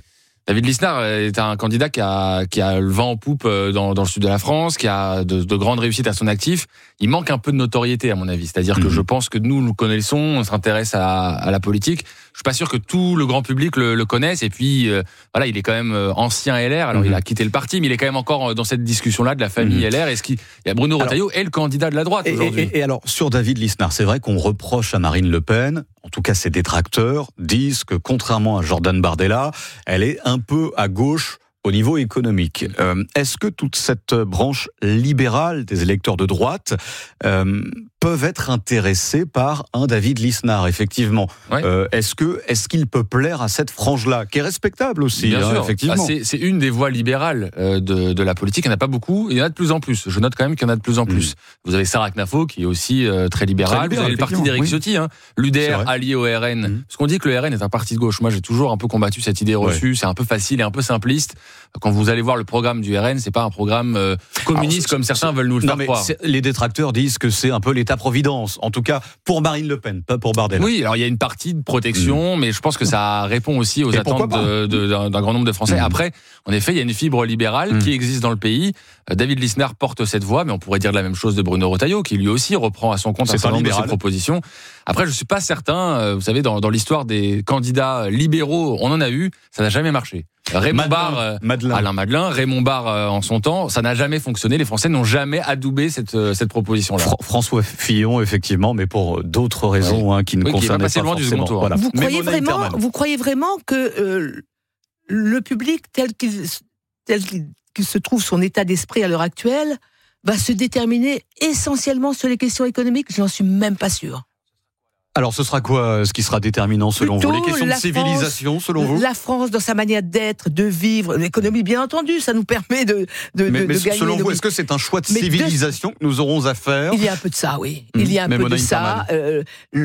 David Lisnard est un candidat qui a, qui a le vent en poupe dans, dans le sud de la France, qui a de, de grandes réussites à son actif. Il manque un peu de notoriété, à mon avis. C'est-à-dire mmh. que je pense que nous, nous connaissons, on s'intéresse à, à la politique. Je suis pas sûr que tout le grand public le, le connaisse. Et puis, euh, voilà, il est quand même ancien L R. Alors, mmh. il a quitté le parti, mais il est quand même encore dans cette discussion-là de la famille mmh. L R. Est-ce qu'il il y a Bruno Retailleau est le candidat de la droite et, aujourd'hui. Et, et alors, sur David Lisnard, c'est vrai qu'on reproche à Marine Le Pen, en tout cas ses détracteurs, disent que contrairement à Jordan Bardella, elle est un peu à gauche au niveau économique. Euh, est-ce que toute cette branche libérale des électeurs de droite euh, peuvent être intéressés par un David Lisnard, effectivement. Ouais. Euh, est-ce que est-ce qu'il peut plaire à cette frange-là, qui est respectable aussi, bien hein, sûr. effectivement. Ah, c'est, c'est une des voies libérales euh, de, de la politique. Il n'y en a pas beaucoup, il y en a de plus en plus. Je note quand même qu'il y en a de plus en plus. Mmh. Vous avez Sarah Knafo, qui est aussi euh, très libérale. Très libéral, vous avez le parti d'Éric oui. Ciotti, hein, l'U D R allié au R N. Mmh. Parce qu'on dit que le R N est un parti de gauche. Moi, j'ai toujours un peu combattu cette idée reçue. Ouais. C'est un peu facile et un peu simpliste. Quand vous allez voir le programme du R N, c'est pas un programme euh, communiste Alors, comme certains veulent nous le non, faire mais croire. Les détracteurs disent que c'est un peu l'État-providence. En tout cas, pour Marine Le Pen, pas pour Bardella. Oui, alors il y a une partie de protection, mmh. mais je pense que ça répond aussi aux Et attentes de, de, d'un, d'un grand nombre de Français. Mmh. Après, en effet, il y a une fibre libérale mmh. qui existe dans le pays. David Lisnard porte cette voix, mais on pourrait dire la même chose de Bruno Retailleau, qui lui aussi reprend à son compte c'est un certain nombre de ses propositions. Après, je suis pas certain, vous savez, dans, dans l'histoire des candidats libéraux, on en a eu, ça n'a jamais marché. Raymond Barre, euh, Madelin. Alain Madelin, Raymond Barre euh, en son temps, ça n'a jamais fonctionné. Les Français n'ont jamais adoubé cette euh, cette proposition-là. Fra- François Fillon, effectivement, mais pour d'autres raisons ouais. hein, qui ne oui, concernaient qui pas, pas forcément. Du voilà. Vous croyez vraiment, vous croyez vraiment que euh, le public tel qu'il tel qu'il se trouve, son état d'esprit à l'heure actuelle, va se déterminer essentiellement sur les questions économiques? Je n'en suis même pas sûr. Alors, ce sera quoi ce qui sera déterminant selon Plutôt vous? Les questions de civilisation, France, selon vous? La France, dans sa manière d'être, de vivre, l'économie, bien entendu, ça nous permet de, de, mais, de, mais de gagner. Selon vous, est-ce que c'est un choix de mais civilisation de... que nous aurons à faire? Il y a un peu de ça, oui. Mmh. Il y a un mais peu de ça. Euh,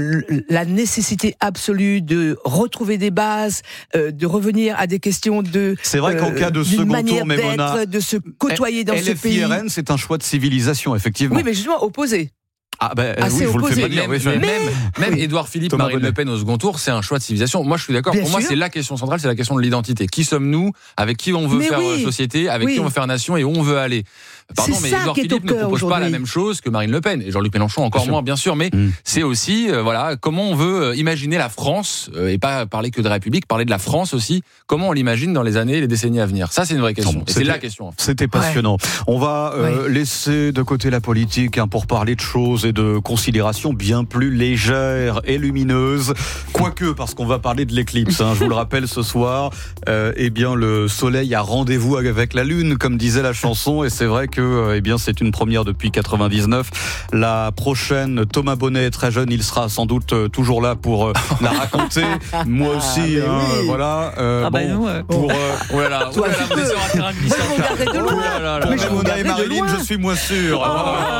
la nécessité absolue de retrouver des bases, euh, de revenir à des questions de. C'est vrai qu'en euh, cas de second tour, Mémona, de se côtoyer dans L F I R N, ce pays. L F I R N, c'est un choix de civilisation, effectivement. Oui, mais justement opposé. Ah ben bah, oui, je vous le fais pas dire. Même, oui, même, même Édouard Philippe, Thomas Marine Bonnet. Le Pen au second tour, c'est un choix de civilisation. Moi, je suis d'accord. Bien Pour sûr. moi, c'est la question centrale, c'est la question de l'identité. Qui sommes-nous? Avec qui on veut mais faire oui. société? Avec oui. qui on veut faire nation? Et où on veut aller? Pardon, c'est mais Édouard Philippe ne propose pas la même chose que Marine Le Pen. Et Jean-Luc Mélenchon encore bien moins, bien sûr. Mais mmh. c'est aussi, euh, voilà, comment on veut imaginer la France, euh, et pas parler que de République, parler de la France aussi. Comment on l'imagine dans les années et les décennies à venir? Ça, c'est une vraie question. Bon, et c'est la question. En fait. C'était passionnant. Ouais. On va euh, ouais. laisser de côté la politique hein, pour parler de choses et de considérations bien plus légères et lumineuses. Quoique, parce qu'on va parler de l'éclipse. Hein, je vous le rappelle ce soir, euh, eh bien, le soleil a rendez-vous avec la lune, comme disait la chanson. Et c'est vrai que eh bien, c'est une première depuis quatre-vingt-dix-neuf. La prochaine, Thomas Bonnet est très jeune, il sera sans doute toujours là pour euh, la raconter. Moi aussi, ah, hein, oui. voilà. Euh, ah bon, bah nous, euh, pour, euh, oh là là, toi, oh là là, sur un terrain glissant. De loin. Oh là là, mais je Mona et Marilyn, je suis moins sûr. Oh.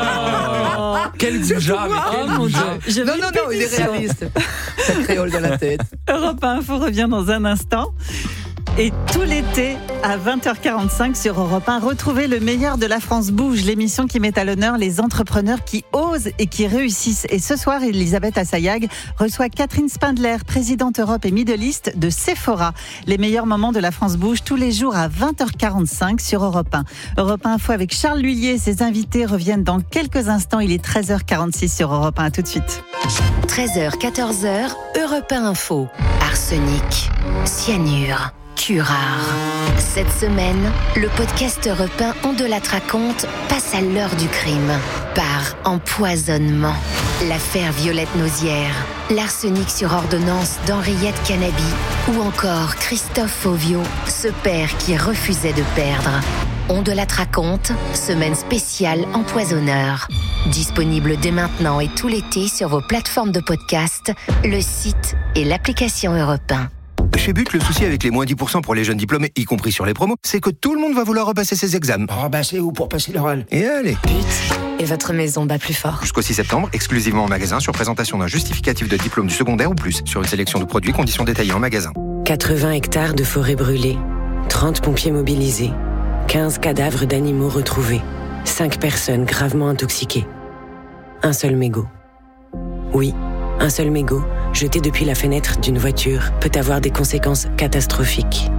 Oh. Quel goujat, mais quel goujat. Non, non, non, il est réaliste. Ça créole dans la tête. Europe un Info revient dans un instant. Et tout l'été, à vingt heures quarante-cinq sur Europe un, retrouvez le meilleur de la France bouge, l'émission qui met à l'honneur les entrepreneurs qui osent et qui réussissent. Et ce soir, Elisabeth Assayag reçoit Catherine Spindler, présidente Europe et Middle East de Sephora. Les meilleurs moments de la France bouge tous les jours à vingt heures quarante-cinq sur Europe un. Europe un Info avec Charles Lhuillier. Ses invités reviennent dans quelques instants. Il est treize heures quarante-six sur Europe un. À tout de suite. treize heures, quatorze heures, Europe un Info. Arsenic, cyanure, curare. Cette semaine, le podcast Europe un On de la raconte passe à l'heure du crime. Par empoisonnement. L'affaire Violette Nausière, l'arsenic sur ordonnance d'Henriette Canabi ou encore Christophe Fauvio, ce père qui refusait de perdre. On de la raconte, semaine spéciale empoisonneur. Disponible dès maintenant et tout l'été sur vos plateformes de podcast, le site et l'application Europe un. Chez But, le souci avec les moins dix pour cent pour les jeunes diplômés, y compris sur les promos, c'est que tout le monde va vouloir repasser ses examens. Repasser où pour passer l'oral? Et allez. But, et votre maison bat plus fort. Jusqu'au six septembre, exclusivement en magasin, sur présentation d'un justificatif de diplôme du secondaire ou plus, sur une sélection de produits, conditions détaillées en magasin. quatre-vingts hectares de forêt brûlée, trente pompiers mobilisés, quinze cadavres d'animaux retrouvés, cinq personnes gravement intoxiquées. Un seul mégot. Oui, un seul mégot, jeté depuis la fenêtre d'une voiture, peut avoir des conséquences catastrophiques.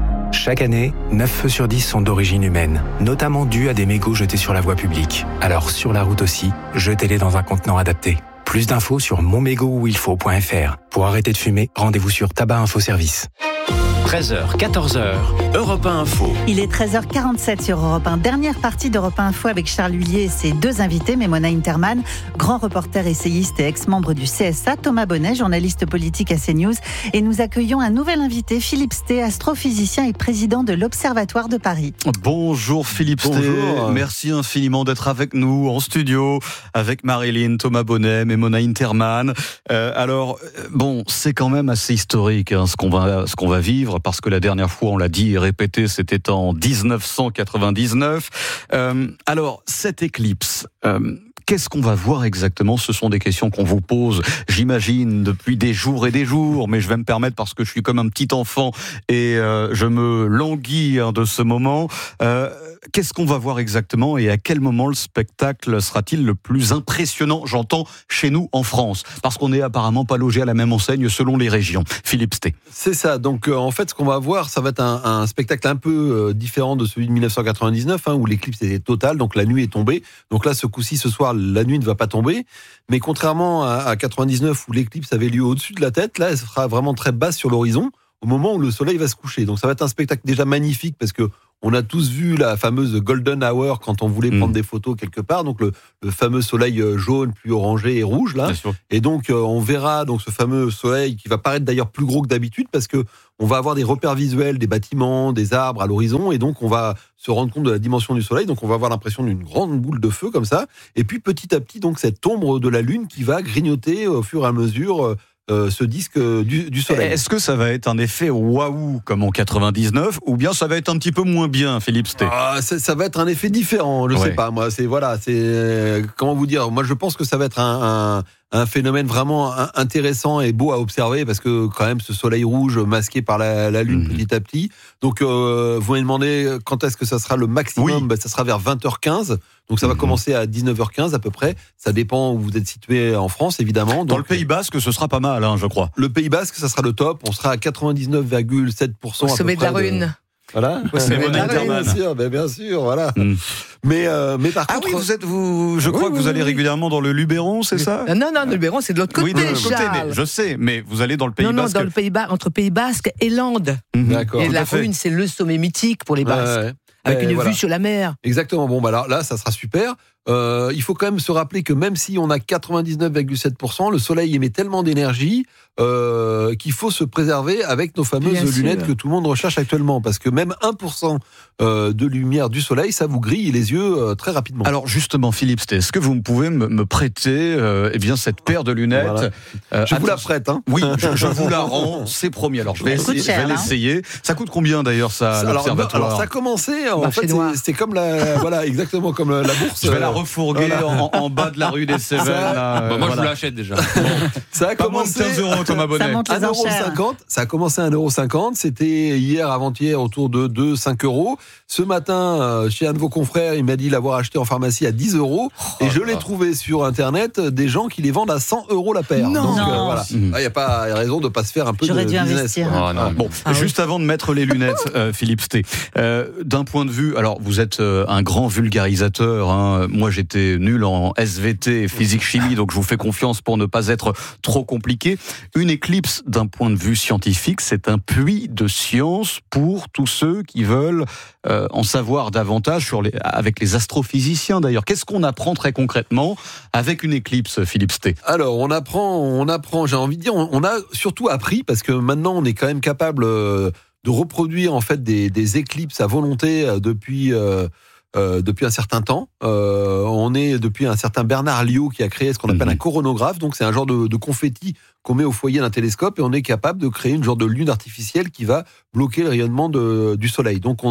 Chaque année, neuf feux sur dix sont d'origine humaine, notamment dus à des mégots jetés sur la voie publique. Alors sur la route aussi, jetez-les dans un contenant adapté. Plus d'infos sur mon mégot où il faut point f r. Pour arrêter de fumer, rendez-vous sur Tabac Info Service. treize heures, quatorze heures, Europe un Info. Il est treize heures quarante-sept sur Europe un. Dernière partie d'Europe un Info avec Charles Huillier et ses deux invités, Memona Interman, grand reporter essayiste et ex-membre du C S A, Thomas Bonnet, journaliste politique à CNews. Et nous accueillons un nouvel invité, Philippe Stey, astrophysicien et président de l'Observatoire de Paris. Bonjour Philippe Stey. Bonjour. Merci infiniment d'être avec nous en studio, avec Marilyn, Thomas Bonnet, Memona Interman. Euh, alors, bon, c'est quand même assez historique hein, ce qu'on va, ce qu'on va vivre. Parce que la dernière fois, on l'a dit et répété, c'était en dix-neuf cent quatre-vingt-dix-neuf. Euh, alors, cette éclipse, euh, qu'est-ce qu'on va voir exactement ? Ce sont des questions qu'on vous pose, j'imagine, depuis des jours et des jours, mais je vais me permettre parce que je suis comme un petit enfant et euh, je me languis hein, de ce moment. Euh, qu'est-ce qu'on va voir exactement et à quel moment le spectacle sera-t-il le plus impressionnant, j'entends, chez nous en France ? Parce qu'on n'est apparemment pas logé à la même enseigne selon les régions. Philippe Stey. C'est ça, donc euh, en fait ce qu'on va voir, ça va être un, un spectacle un peu euh, différent de celui de dix-neuf cent quatre-vingt-dix-neuf, hein, où l'éclipse était totale, donc la nuit est tombée. Donc là, ce coup-ci, ce soir, la nuit ne va pas tomber, mais contrairement à, à quatre-vingt-dix-neuf où l'éclipse avait lieu au-dessus de la tête, là, elle sera vraiment très basse sur l'horizon, au moment où le soleil va se coucher. Donc ça va être un spectacle déjà magnifique, parce que on a tous vu la fameuse golden hour quand on voulait mmh. prendre des photos quelque part, donc le, le fameux soleil jaune, puis orangé et rouge là. Et donc euh, on verra donc ce fameux soleil qui va paraître d'ailleurs plus gros que d'habitude parce que on va avoir des repères visuels, des bâtiments, des arbres à l'horizon, et donc on va se rendre compte de la dimension du soleil. Donc on va avoir l'impression d'une grande boule de feu comme ça. Et puis petit à petit donc cette ombre de la lune qui va grignoter au fur et à mesure. Euh, Euh, ce disque du, du soleil. Est-ce que ça va être un effet waouh comme en quatre-vingt-dix-neuf ou bien ça va être un petit peu moins bien, Philippe Stey ? Ah, ça, ça va être un effet différent, je ouais. sais pas moi. C'est voilà, c'est comment vous dire. Moi, je pense que ça va être un, un, un phénomène vraiment intéressant et beau à observer parce que quand même ce soleil rouge masqué par la, la lune mmh. petit à petit. Donc euh, vous m'avez demandé quand est-ce que ça sera le maximum. Oui. Ben, ça sera vers vingt heures quinze. Donc ça va commencer à dix-neuf heures quinze à peu près. Ça dépend où vous êtes situé en France, évidemment. Donc, dans le Pays Basque, ce sera pas mal, hein, je crois. Le Pays Basque, ça sera le top. On sera à quatre-vingt-dix-neuf virgule sept pour cent. Au sommet de la Rune. De... Voilà. Ouais, c'est mon bien sûr, ben bien sûr, voilà. Mm. Mais euh, mais par ah contre, oui, vous êtes vous. Je crois oui, que vous oui, allez oui. régulièrement dans le Luberon, c'est ça ? Non, non, le Luberon, c'est de l'autre côté. Oui, de l'autre côté, mais je sais. Mais vous allez dans le Pays non, Basque. Non, dans le Pays Basque, entre Pays Basque et Landes. Mm-hmm. D'accord. Et la Rune, c'est le sommet mythique pour les Basques. Ouais, ouais. Avec une voilà. vue sur la mer. Exactement. Bon, bah alors là, ça sera super. Euh, il faut quand même se rappeler que même si on a quatre-vingt-dix-neuf virgule sept pour cent, le soleil émet tellement d'énergie euh, qu'il faut se préserver avec nos fameuses Bien lunettes sûr. Que tout le monde recherche actuellement. Parce que même un pour cent euh, de lumière du soleil, ça vous grille les yeux euh, très rapidement. Alors justement, Philippe Stey, est-ce que vous pouvez me, me prêter euh, eh bien, cette paire de lunettes voilà. euh, Je vous la prête. Hein. Oui, je, je vous la rends, c'est promis. Alors je vais, essayer, cher, je vais l'essayer. Hein. Ça coûte combien d'ailleurs ça, ça l'observatoire ? alors, alors ça a commencé, en Marché fait, c'est, c'est comme la, voilà, exactement comme la bourse. Je vais la refourguer voilà. en, en bas de la rue des Cévennes. Bah, moi, voilà. je vous l'achète déjà. Bon. Ça a Pas commencé moins de quinze euros, Thomas Bonnet. un euro cinquante. Ça a commencé à un euro cinquante. C'était hier, avant-hier, autour de deux à cinq euros. Ce matin, chez un de vos confrères, il m'a dit l'avoir acheté en pharmacie à dix euros. Oh, et je l'ai trouvé sur Internet, des gens qui les vendent à cent euros la paire. Non. Donc, non. Euh, voilà. Il n'y a pas raison de ne pas se faire un peu J'aurais de dû business. Investir. Oh, non. Bon, ah, juste oui. avant de mettre les lunettes, euh, Philippe Stey, euh, d'un point de vue, alors vous êtes euh, un grand vulgarisateur. Hein. Moi, j'étais nul en S V T et physique-chimie, donc je vous fais confiance pour ne pas être trop compliqué. Une éclipse, d'un point de vue scientifique, c'est un puits de science pour tous ceux qui veulent euh, en savoir davantage sur les, avec les astrophysiciens d'ailleurs. Qu'est-ce qu'on apprend très concrètement avec une éclipse, Philippe Stey ? Alors, on apprend, on apprend, j'ai envie de dire, on, on a surtout appris, parce que maintenant on est quand même capable euh, de reproduire en fait des, des éclipses à volonté euh, depuis... Euh, Euh, depuis un certain temps. Euh, on est depuis un certain Bernard Lyot qui a créé ce qu'on appelle mmh. un coronographe. Donc c'est un genre de, de confetti qu'on met au foyer d'un télescope et on est capable de créer une genre de lune artificielle qui va bloquer le rayonnement de, du soleil. Donc on,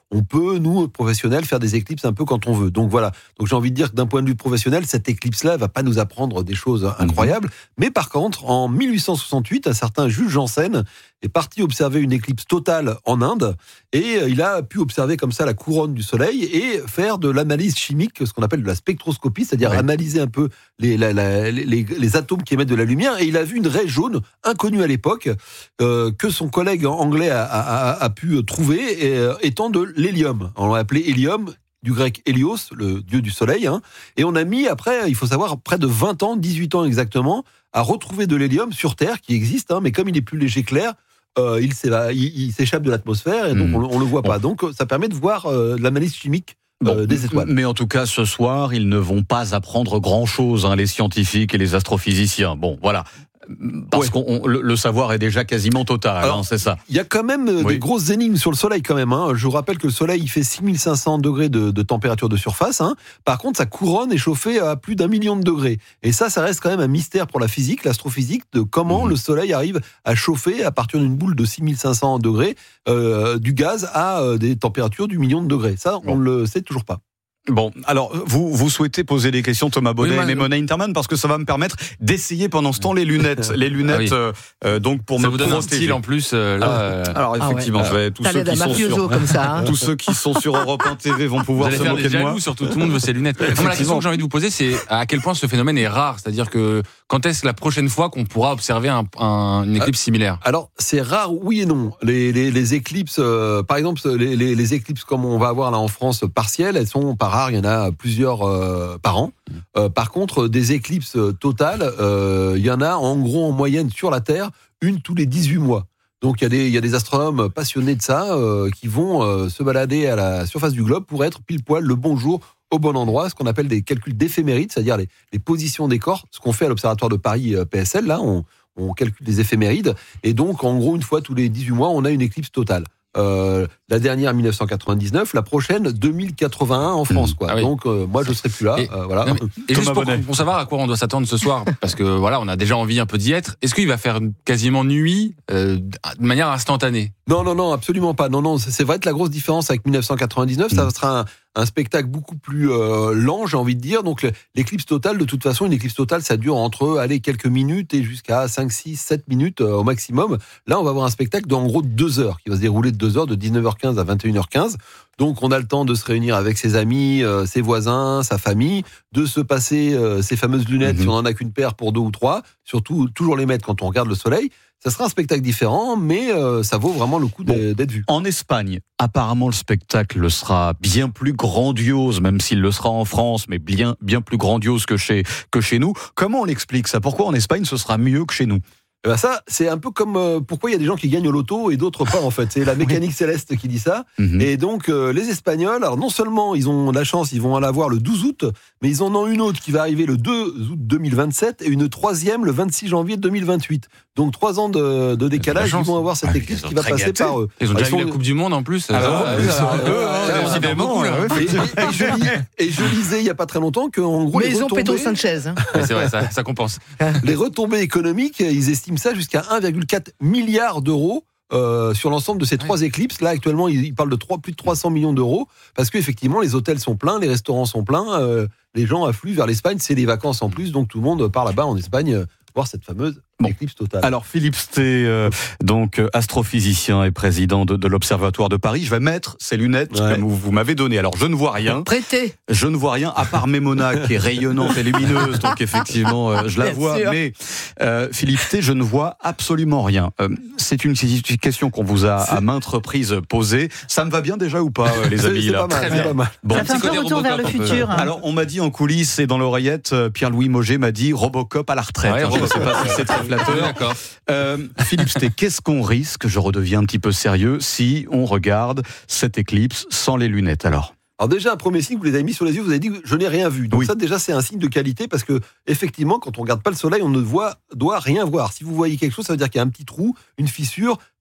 on peut, nous, professionnels, faire des éclipses un peu quand on veut. Donc voilà. Donc j'ai envie de dire que d'un point de vue professionnel, cette éclipse-là va pas nous apprendre des choses incroyables. Mmh. Mais par contre, en mille huit cent soixante-huit, un certain Jules Janssen est parti observer une éclipse totale en Inde et il a pu observer comme ça la couronne du Soleil et faire de l'analyse chimique, ce qu'on appelle de la spectroscopie, c'est-à-dire ouais. analyser un peu les, la, la, les, les atomes qui émettent de la lumière. Et il a vu une raie jaune inconnue à l'époque euh, que son collègue anglais a, a, a, a pu trouver et, euh, étant de l'hélium. On l'a appelé hélium, du grec Hélios, le dieu du soleil. Hein. Et on a mis après, il faut savoir, près de vingt ans, dix-huit ans exactement, à retrouver de l'hélium sur Terre, qui existe, hein, mais comme il est plus léger que l'air, euh, il, il, il s'échappe de l'atmosphère et donc mmh. on ne le voit pas. Donc ça permet de voir euh, l'analyse chimique euh, bon, des étoiles. Mais en tout cas, ce soir, ils ne vont pas apprendre grand-chose, hein, les scientifiques et les astrophysiciens. Bon, voilà. Parce ouais. que le, le savoir est déjà quasiment total, alors, hein, c'est ça. Il y a quand même oui. des grosses énigmes sur le Soleil quand même. Hein. Je vous rappelle que le Soleil il fait six mille cinq cents degrés de, de température de surface. Hein. Par contre, sa couronne est chauffée à plus d'un million de degrés. Et ça, ça reste quand même un mystère pour la physique, l'astrophysique, de comment mmh. le Soleil arrive à chauffer à partir d'une boule de six mille cinq cents degrés euh, du gaz à euh, des températures du million de degrés. Ça, on ne bon. le sait toujours pas. Bon, alors vous vous souhaitez poser des questions, Thomas Bonnet oui, et Mona Interman, parce que ça va me permettre d'essayer pendant ce temps les lunettes, les lunettes ah oui. euh, donc pour ça me vous donne protéger. un style en plus euh, là. Euh... Alors effectivement, ah ouais. tous, ceux qui sont sur, comme ça, hein. tous ceux qui sont sur Europe un T V vont pouvoir vous se moquer de moi. Surtout tout le monde veut ses lunettes. Non, la question que j'ai envie de vous poser, c'est à quel point ce phénomène est rare, c'est-à-dire que quand est-ce la prochaine fois qu'on pourra observer un, un, une éclipse similaire ? Alors c'est rare, oui et non. Les, les, les éclipses, euh, par exemple, les, les, les éclipses comme on va avoir là en France partielles, elles sont pas rares. Il y en a plusieurs. Euh, par an. Euh, par contre, des éclipses totales, euh, il y en a en gros en moyenne sur la Terre, une tous les dix-huit mois. Donc il y a des, il y a des astronomes passionnés de ça euh, qui vont euh, se balader à la surface du globe pour être pile poil le bon jour au bon endroit, ce qu'on appelle des calculs d'éphémérides, c'est-à-dire les, les positions des corps, ce qu'on fait à l'Observatoire de Paris euh, P S L, là, on, on calcule des éphémérides, et donc en gros, une fois tous les dix-huit mois, on a une éclipse totale. Euh, la dernière mille neuf cent quatre-vingt-dix-neuf, la prochaine deux mille quatre-vingt-un en France, quoi. Ah oui. Donc euh, moi je serai plus là. Et, euh, voilà. Non, et juste pour, pour savoir à quoi on doit s'attendre ce soir, parce que voilà, on a déjà envie un peu d'y être. Est-ce qu'il va faire quasiment nuit euh, de manière instantanée ? Non, non, non, absolument pas. Non, non, c'est vrai que la grosse différence avec mille neuf cent quatre-vingt-dix-neuf, mmh. ça sera un, un spectacle beaucoup plus euh, lent, j'ai envie de dire. Donc l'éclipse totale, de toute façon, une éclipse totale, ça dure entre allez, quelques minutes et jusqu'à cinq, six, sept minutes euh, au maximum. Là, on va avoir un spectacle d'en gros deux heures, qui va se dérouler de deux heures, de dix-neuf heures quinze à vingt et une heures quinze. Donc on a le temps de se réunir avec ses amis, euh, ses voisins, sa famille, de se passer euh, ces fameuses lunettes, mmh. si on en a qu'une paire pour deux ou trois, surtout toujours les mettre quand on regarde le soleil. Ça sera un spectacle différent, mais euh, ça vaut vraiment le coup bon, d'être vu. En Espagne, apparemment, le spectacle sera bien plus grandiose, même s'il le sera en France, mais bien, bien plus grandiose que chez, que chez nous. Comment on explique ça ? Pourquoi en Espagne, ce sera mieux que chez nous ? Eh ben ça, c'est un peu comme euh, pourquoi il y a des gens qui gagnent au loto et d'autres pas, en fait. C'est la mécanique céleste qui dit ça. Mm-hmm. Et donc, euh, les Espagnols, alors non seulement ils ont la chance, ils vont en avoir le douze août, mais ils en ont une autre qui va arriver le deux août deux mille vingt-sept et une troisième le vingt-six janvier deux mille vingt-huit. Donc, trois ans de, de décalage, ils vont avoir cette ah, éclipse qui va passer gâtés. Par eux. Ils ont déjà eu la Coupe du Monde en plus. Alors, décidément. Et je lisais il n'y a pas très longtemps qu'en gros. Mais ils ont Pedro Sanchez. Hein. C'est vrai, ça, ça compense. Les retombées économiques, ils estiment ça jusqu'à un virgule quatre milliard d'euros euh, sur l'ensemble de ces trois ouais. éclipses. Là, actuellement, ils parlent de trois, plus de trois cents millions d'euros parce qu'effectivement, les hôtels sont pleins, les restaurants sont pleins, euh, les gens affluent vers l'Espagne, c'est les vacances en plus, donc tout le monde part là-bas en Espagne euh, voir cette fameuse bon. éclipse totale. Alors, Philippe Sté, euh, donc astrophysicien et président de, de l'Observatoire de Paris, je vais mettre ces lunettes ouais. que vous, vous m'avez données. Alors, je ne vois rien. Prêtez. Je ne vois rien, à part Mémona, qui est rayonnante et lumineuse, donc effectivement, euh, je la Bien vois. Sûr. Mais euh, Philippe Sté, je ne vois absolument rien. Euh, c'est une question qu'on vous a à maintes reprises posée. Ça me va bien déjà ou pas, euh, les amis c'est, c'est là pas mal, c'est pas mal. Bon. Ça fait un peu retour vers le futur. Hein. Alors, on m'a dit en coulisses et dans l'oreillette, Pierre-Louis Mauger m'a dit Robocop à la retraite. Ouais, je ne sais pas si c'est très flatteur. D'accord. Euh, Philippe Sté, qu'est-ce qu'on risque, je redeviens un petit peu sérieux, si on regarde cette éclipse sans les lunettes alors ? Alors déjà, un premier signe, vous les avez mis sur les yeux, vous avez dit que je n'ai rien vu. Donc oui. ça, déjà, c'est un signe de qualité parce que effectivement, quand on regarde pas le soleil, on ne voit, doit rien voir. Si vous voyez quelque chose, ça veut dire qu'il y a un petit trou, une fissure.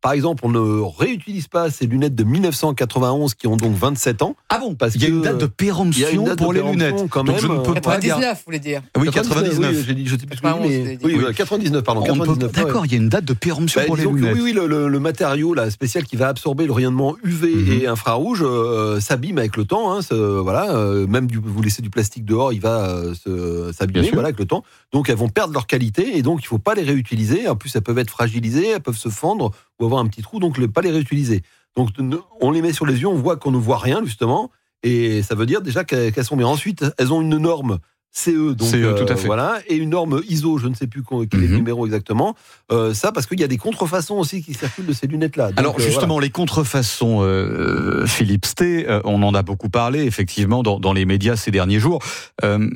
par exemple, on ne réutilise pas ces lunettes de mille neuf cent quatre-vingt-onze qui ont donc vingt-sept ans. Ah bon, parce qu'il y a une date de péremption pour les lunettes. Quand donc même, je ne peux pas quatre-vingt-dix-neuf, vous voulez dire. Oui, quatre-vingt-dix-neuf. Oui, j'ai dit, je sais plus ce que j'ai dit, mais oui, oui, quatre-vingt-dix-neuf, pardon. quatre-vingt-dix-neuf, peut... D'accord, il y a une date de péremption bah, pour les lunettes. Que, oui, oui, le, le, le matériau là, spécial qui va absorber le rayonnement U V mm-hmm. et infrarouge euh, s'abîme avec le temps. Hein, ce, voilà, euh, même du, vous laissez du plastique dehors, il va euh, se, s'abîmer voilà, avec le temps. Donc elles vont perdre leur qualité et donc il ne faut pas les réutiliser. En plus, elles peuvent être fragilisées, elles peuvent se fendre ou avoir un petit trou, donc ne pas les réutiliser. Donc on les met sur les yeux, on voit qu'on ne voit rien justement, et ça veut dire déjà qu'elles sont bien. Ensuite, elles ont une norme C E, donc C E, tout à fait. Euh, voilà, et une norme I S O, je ne sais plus quel est le mm-hmm. numéro exactement. Euh, ça, parce qu'il y a des contrefaçons aussi qui circulent de ces lunettes-là. Donc, Alors justement, euh, voilà. les contrefaçons, euh, Philippe Sté, euh, on en a beaucoup parlé effectivement dans, dans les médias ces derniers jours. Euh,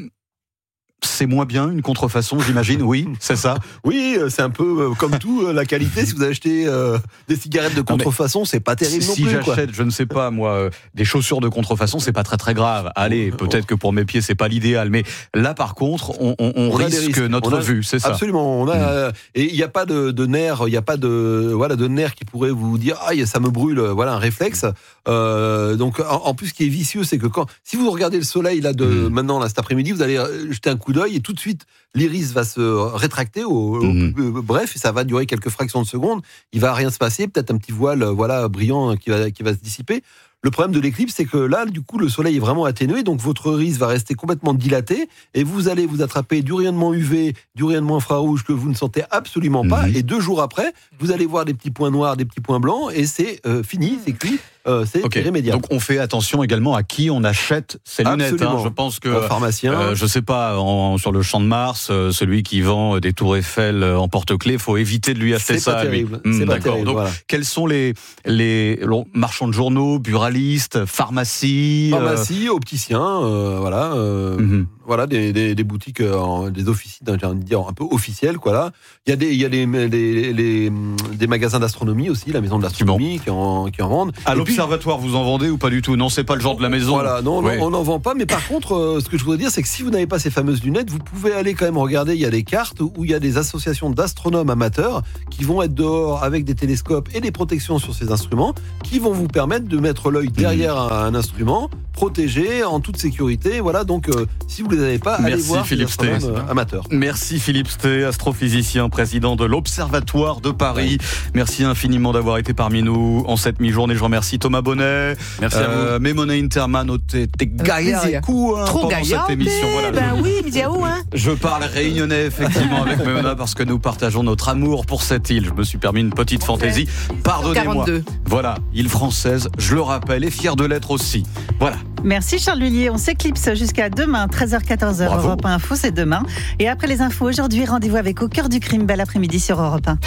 C'est moins bien une contrefaçon, j'imagine. Oui, c'est ça. Oui, c'est un peu euh, comme tout, euh, la qualité. Si vous achetez euh, des cigarettes de contrefaçon, c'est pas terrible si non plus. Si j'achète, quoi. je ne sais pas moi, euh, des chaussures de contrefaçon, c'est pas très très grave. Allez, peut-être que pour mes pieds, c'est pas l'idéal, mais là, par contre, on, on, on, on risque notre a, vue, c'est ça. Absolument. On a mmh. et il n'y a pas de, de nerf, il n'y a pas de voilà de nerf qui pourrait vous dire ah ça me brûle. Voilà un réflexe. Euh, donc en, en plus, ce qui est vicieux, c'est que quand si vous regardez le soleil là de mmh. maintenant là cet après-midi, vous allez jeter un coup d'œil et tout de suite l'iris va se rétracter au, mmh. au, bref ça va durer quelques fractions de secondes, il va rien se passer, peut-être un petit voile voilà brillant qui va qui va se dissiper. Le problème de l'éclipse, c'est que là, du coup, le soleil est vraiment atténué, donc votre iris va rester complètement dilaté, et vous allez vous attraper du rayonnement U V, du rayonnement infrarouge que vous ne sentez absolument pas, mmh. et deux jours après, vous allez voir des petits points noirs, des petits points blancs, et c'est euh, fini, c'est cuit. Euh, c'est okay. irrémédiable. Donc on fait attention également à qui on achète ces lunettes. Hein. Je pense que un pharmacien, euh, je sais pas, en, sur le Champ de Mars, euh, celui qui vend des tours Eiffel en porte-clés, faut éviter de lui acheter c'est ça. Pas terrible. Mmh, c'est pas d'accord. terrible. Donc voilà. quels sont les les marchands de journaux, buralistes, pharmacies, pharmacie, euh... opticiens, euh, voilà, euh, mmh. voilà des, des, des boutiques, euh, des officines, j'ai envie de dire un peu officielles, quoi là. Il y a des il y a des les, les, des magasins d'astronomie aussi, la maison de l'astronomie qui en qui en vendent. À l'observatoire, vous en vendez ou pas du tout? Non, c'est pas le genre de la maison. Voilà, non, ouais. non on n'en vend pas. Mais par contre, euh, ce que je voudrais dire, c'est que si vous n'avez pas ces fameuses lunettes, vous pouvez aller quand même regarder. Il y a des cartes où il y a des associations d'astronomes amateurs qui vont être dehors avec des télescopes et des protections sur ces instruments, qui vont vous permettre de mettre l'œil derrière mmh. un, un instrument, protégé, en toute sécurité. Voilà, donc euh, si vous ne les avez pas, Merci allez voir Philippe ces astronomes euh, amateurs. Merci Philippe Sté, astrophysicien, président de l'Observatoire de Paris. Oui. Merci infiniment d'avoir été parmi nous en cette mi-journée. Je remercie Thomas Bonnet. Merci à vous. Euh, Memona Interman, t'es gaillard et coup hein, Trop pendant gaillard, cette émission. Voilà, ben je, oui, Midiaou, hein. Je parle réunionnais effectivement avec Memona parce que nous partageons notre amour pour cette île. Je me suis permis une petite fantaisie. Pardonnez-moi. quarante-deux Voilà, île française, je le rappelle, et fière de l'être aussi. Voilà. Merci Charles Lullier. On s'éclipse jusqu'à demain, treize heures quatorze heures. Europe un Info, c'est demain. Et après les infos aujourd'hui, rendez-vous avec Au cœur du crime. Bel après-midi sur Europe un.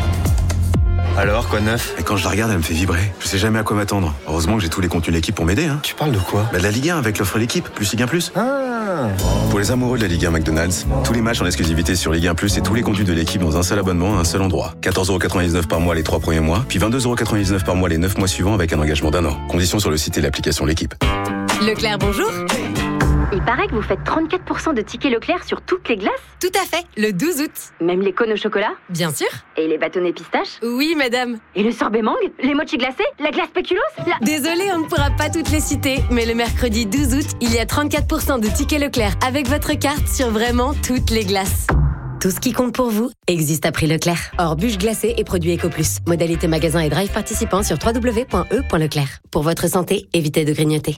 Alors, quoi de neuf? Et quand je la regarde, elle me fait vibrer. Je sais jamais à quoi m'attendre. Heureusement que j'ai tous les contenus de l'équipe pour m'aider. Hein. Tu parles de quoi? Bah de la Ligue un avec l'offre l'équipe, plus Ligue un plus. Ah. Pour les amoureux de la Ligue un McDonald's, tous les matchs en exclusivité sur Ligue un plus et tous les contenus de l'équipe dans un seul abonnement à un seul endroit. quatorze euros quatre-vingt-dix-neuf par mois les trois premiers mois, puis vingt-deux euros quatre-vingt-dix-neuf par mois les neuf mois suivants avec un engagement d'un an. Conditions sur le site et l'application L'équipe. Leclerc, bonjour. Il paraît que vous faites trente-quatre pour cent de tickets Leclerc sur toutes les glaces. Tout à fait, le douze août. Même les cônes au chocolat? Bien sûr. Et les bâtonnets pistaches? Oui, madame. Et le sorbet mangue? Les mochis glacés? La glace spéculoos? La... Désolée, on ne pourra pas toutes les citer, mais le mercredi douze août, il y a trente-quatre pour cent de tickets Leclerc avec votre carte sur vraiment toutes les glaces. Tout ce qui compte pour vous existe à prix Leclerc. Hors bûches glacées et produits Eco Plus. Modalité magasin et drive participants sur w w w point e point leclerc. Pour votre santé, évitez de grignoter.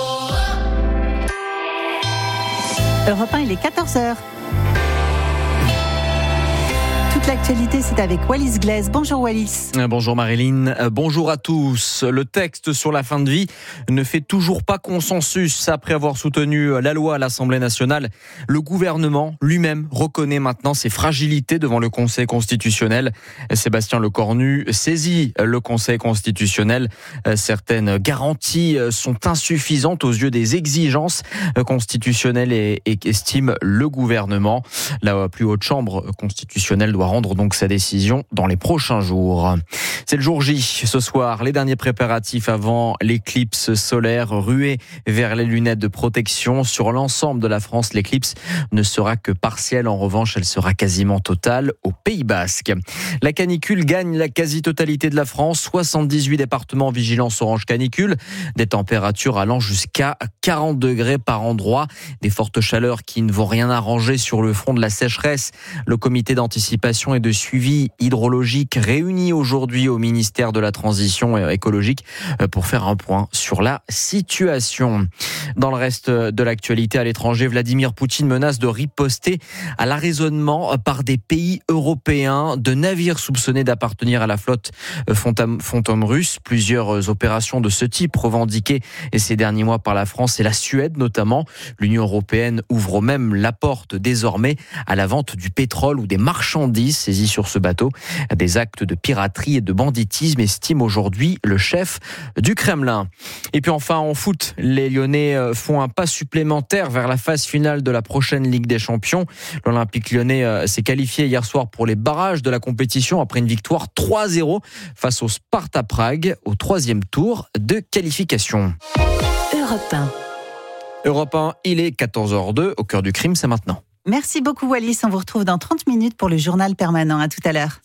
Europe un, il est quatorze heures. Toute l'actualité, c'est avec Wallis Glaise. Bonjour Wallis. Bonjour Marilyn, bonjour à tous. Le texte sur la fin de vie ne fait toujours pas consensus. Après avoir soutenu la loi à l'Assemblée nationale, le gouvernement lui-même reconnaît maintenant ses fragilités devant le Conseil constitutionnel. Sébastien Lecornu saisit le Conseil constitutionnel. Certaines garanties sont insuffisantes aux yeux des exigences constitutionnelles et, et estime le gouvernement. La plus haute chambre constitutionnelle doit rendre donc sa décision dans les prochains jours. C'est le jour J ce soir, les derniers préparatifs avant l'éclipse solaire, ruée vers les lunettes de protection. Sur l'ensemble de la France, l'éclipse ne sera que partielle. En revanche, elle sera quasiment totale au Pays Basque. La canicule gagne la quasi-totalité de la France. soixante-dix-huit départements en vigilance orange canicule. Des températures allant jusqu'à quarante degrés par endroit. Des fortes chaleurs qui ne vont rien arranger sur le front de la sécheresse. Le comité d'anticipation et de suivi hydrologique réuni aujourd'hui au ministère de la Transition écologique pour faire un point sur la situation. Dans le reste de l'actualité à l'étranger, Vladimir Poutine menace de riposter à l'arraisonnement par des pays européens de navires soupçonnés d'appartenir à la flotte fantôme russe. Plusieurs opérations de ce type revendiquées ces derniers mois par la France et la Suède notamment. L'Union européenne ouvre même la porte désormais à la vente du pétrole ou des marchandises saisies sur ce bateau. Des actes de piraterie et de banditisme, estime aujourd'hui le chef du Kremlin. Et puis enfin en foot, les Lyonnais font un pas supplémentaire vers la phase finale de la prochaine Ligue des Champions. L'Olympique lyonnais s'est qualifié hier soir pour les barrages de la compétition après une victoire trois à zéro face au Sparta Prague au troisième tour de qualification. Europe un. Europe un, il est quatorze heures deux, au cœur du crime, c'est maintenant. Merci beaucoup Wallis, on vous retrouve dans trente minutes pour le journal permanent. À tout à l'heure.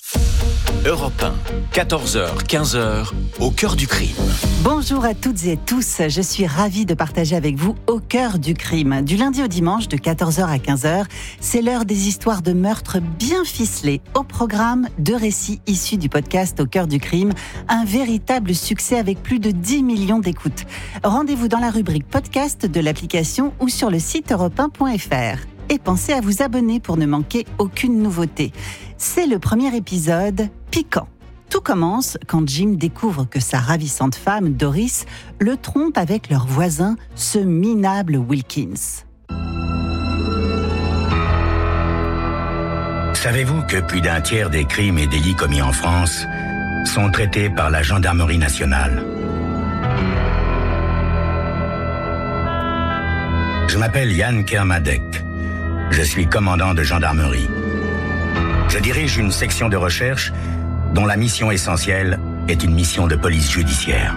Europe un, quatorze heures, quinze heures, au cœur du crime. Bonjour à toutes et tous, je suis ravie de partager avec vous Au cœur du crime. Du lundi au dimanche, de quatorze heures à quinze heures, c'est l'heure des histoires de meurtres bien ficelées. Au programme, deux récits issus du podcast Au cœur du crime, un véritable succès avec plus de dix millions d'écoutes. Rendez-vous dans la rubrique podcast de l'application ou sur le site europe un point f r. Et pensez à vous abonner pour ne manquer aucune nouveauté. C'est le premier épisode piquant. Tout commence quand Jim découvre que sa ravissante femme, Doris, le trompe avec leur voisin, ce minable Wilkins. Savez-vous que plus d'un tiers des crimes et délits commis en France sont traités par la gendarmerie nationale ? Je m'appelle Yann Kermadec. Je suis commandant de gendarmerie. Je dirige une section de recherche dont la mission essentielle est une mission de police judiciaire.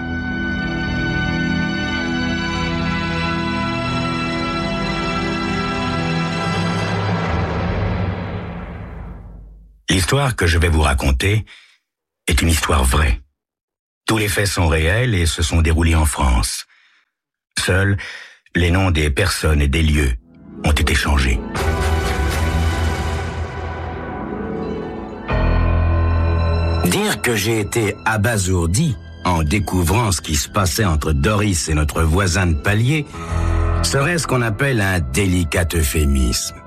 L'histoire que je vais vous raconter est une histoire vraie. Tous les faits sont réels et se sont déroulés en France. Seuls les noms des personnes et des lieux ont été changés. Dire que j'ai été abasourdi en découvrant ce qui se passait entre Doris et notre voisin de palier serait ce qu'on appelle un délicat euphémisme.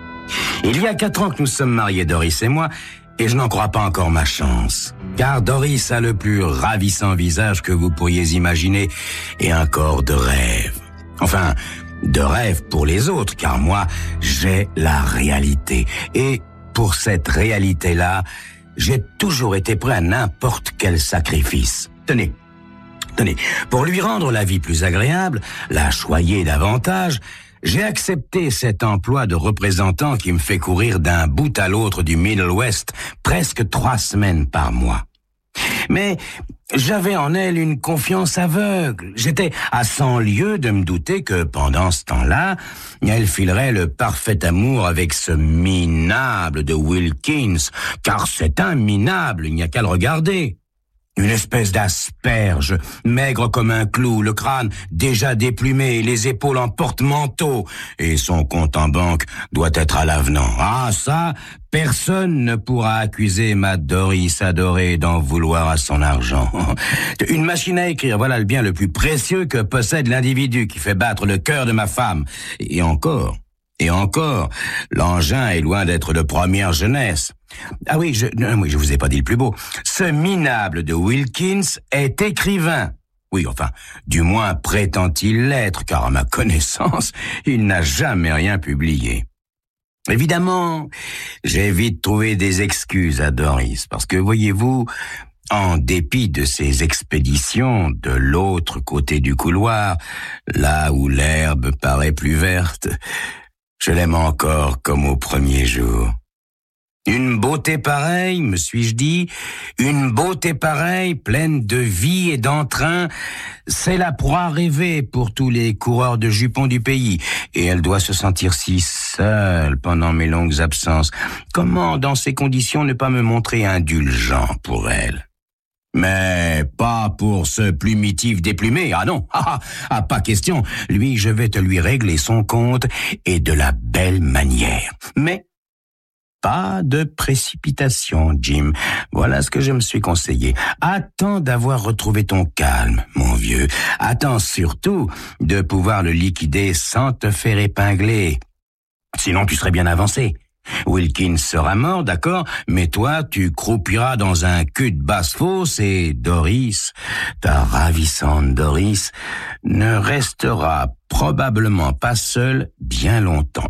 Il y a quatre ans que nous sommes mariés, Doris et moi, et je n'en crois pas encore ma chance. Car Doris a le plus ravissant visage que vous pourriez imaginer et un corps de rêve. Enfin, de rêve pour les autres, car moi, j'ai la réalité. Et pour cette réalité-là, j'ai toujours été prêt à n'importe quel sacrifice. Tenez, tenez, pour lui rendre la vie plus agréable, la choyer davantage, j'ai accepté cet emploi de représentant qui me fait courir d'un bout à l'autre du Middle West presque trois semaines par mois. Mais j'avais en elle une confiance aveugle. J'étais à cent lieues de me douter que pendant ce temps-là, elle filerait le parfait amour avec ce minable de Wilkins, car c'est un minable, il n'y a qu'à le regarder. Une espèce d'asperge, maigre comme un clou, le crâne déjà déplumé, les épaules en porte-manteau, et son compte en banque doit être à l'avenant. Ah, ça, personne ne pourra accuser ma Doris adorée d'en vouloir à son argent. Une machine à écrire, voilà le bien le plus précieux que possède l'individu qui fait battre le cœur de ma femme. Et encore, et encore, l'engin est loin d'être de première jeunesse. Ah oui, je, non, oui, je vous ai pas dit le plus beau. Ce minable de Wilkins est écrivain. Oui, enfin, du moins prétend-il l'être, car à ma connaissance, il n'a jamais rien publié. Évidemment, j'ai vite trouvé des excuses à Doris, parce que, voyez-vous, en dépit de ses expéditions de l'autre côté du couloir, là où l'herbe paraît plus verte, je l'aime encore comme au premier jour. Une beauté pareille, me suis-je dit, une beauté pareille, pleine de vie et d'entrain, c'est la proie rêvée pour tous les coureurs de jupons du pays. Et elle doit se sentir si seule pendant mes longues absences. Comment, dans ces conditions, ne pas me montrer indulgent pour elle ? Mais pas pour ce plumitif déplumé, ah non, ah, ah, pas question. Lui, je vais te lui régler son compte, et de la belle manière. Mais pas de précipitation, Jim. Voilà ce que je me suis conseillé. Attends d'avoir retrouvé ton calme, mon vieux. Attends surtout de pouvoir le liquider sans te faire épingler. Sinon, tu serais bien avancé. Wilkins sera mort, d'accord, mais toi, tu croupiras dans un cul de basse-fosse et Doris, ta ravissante Doris, ne restera probablement pas seule bien longtemps.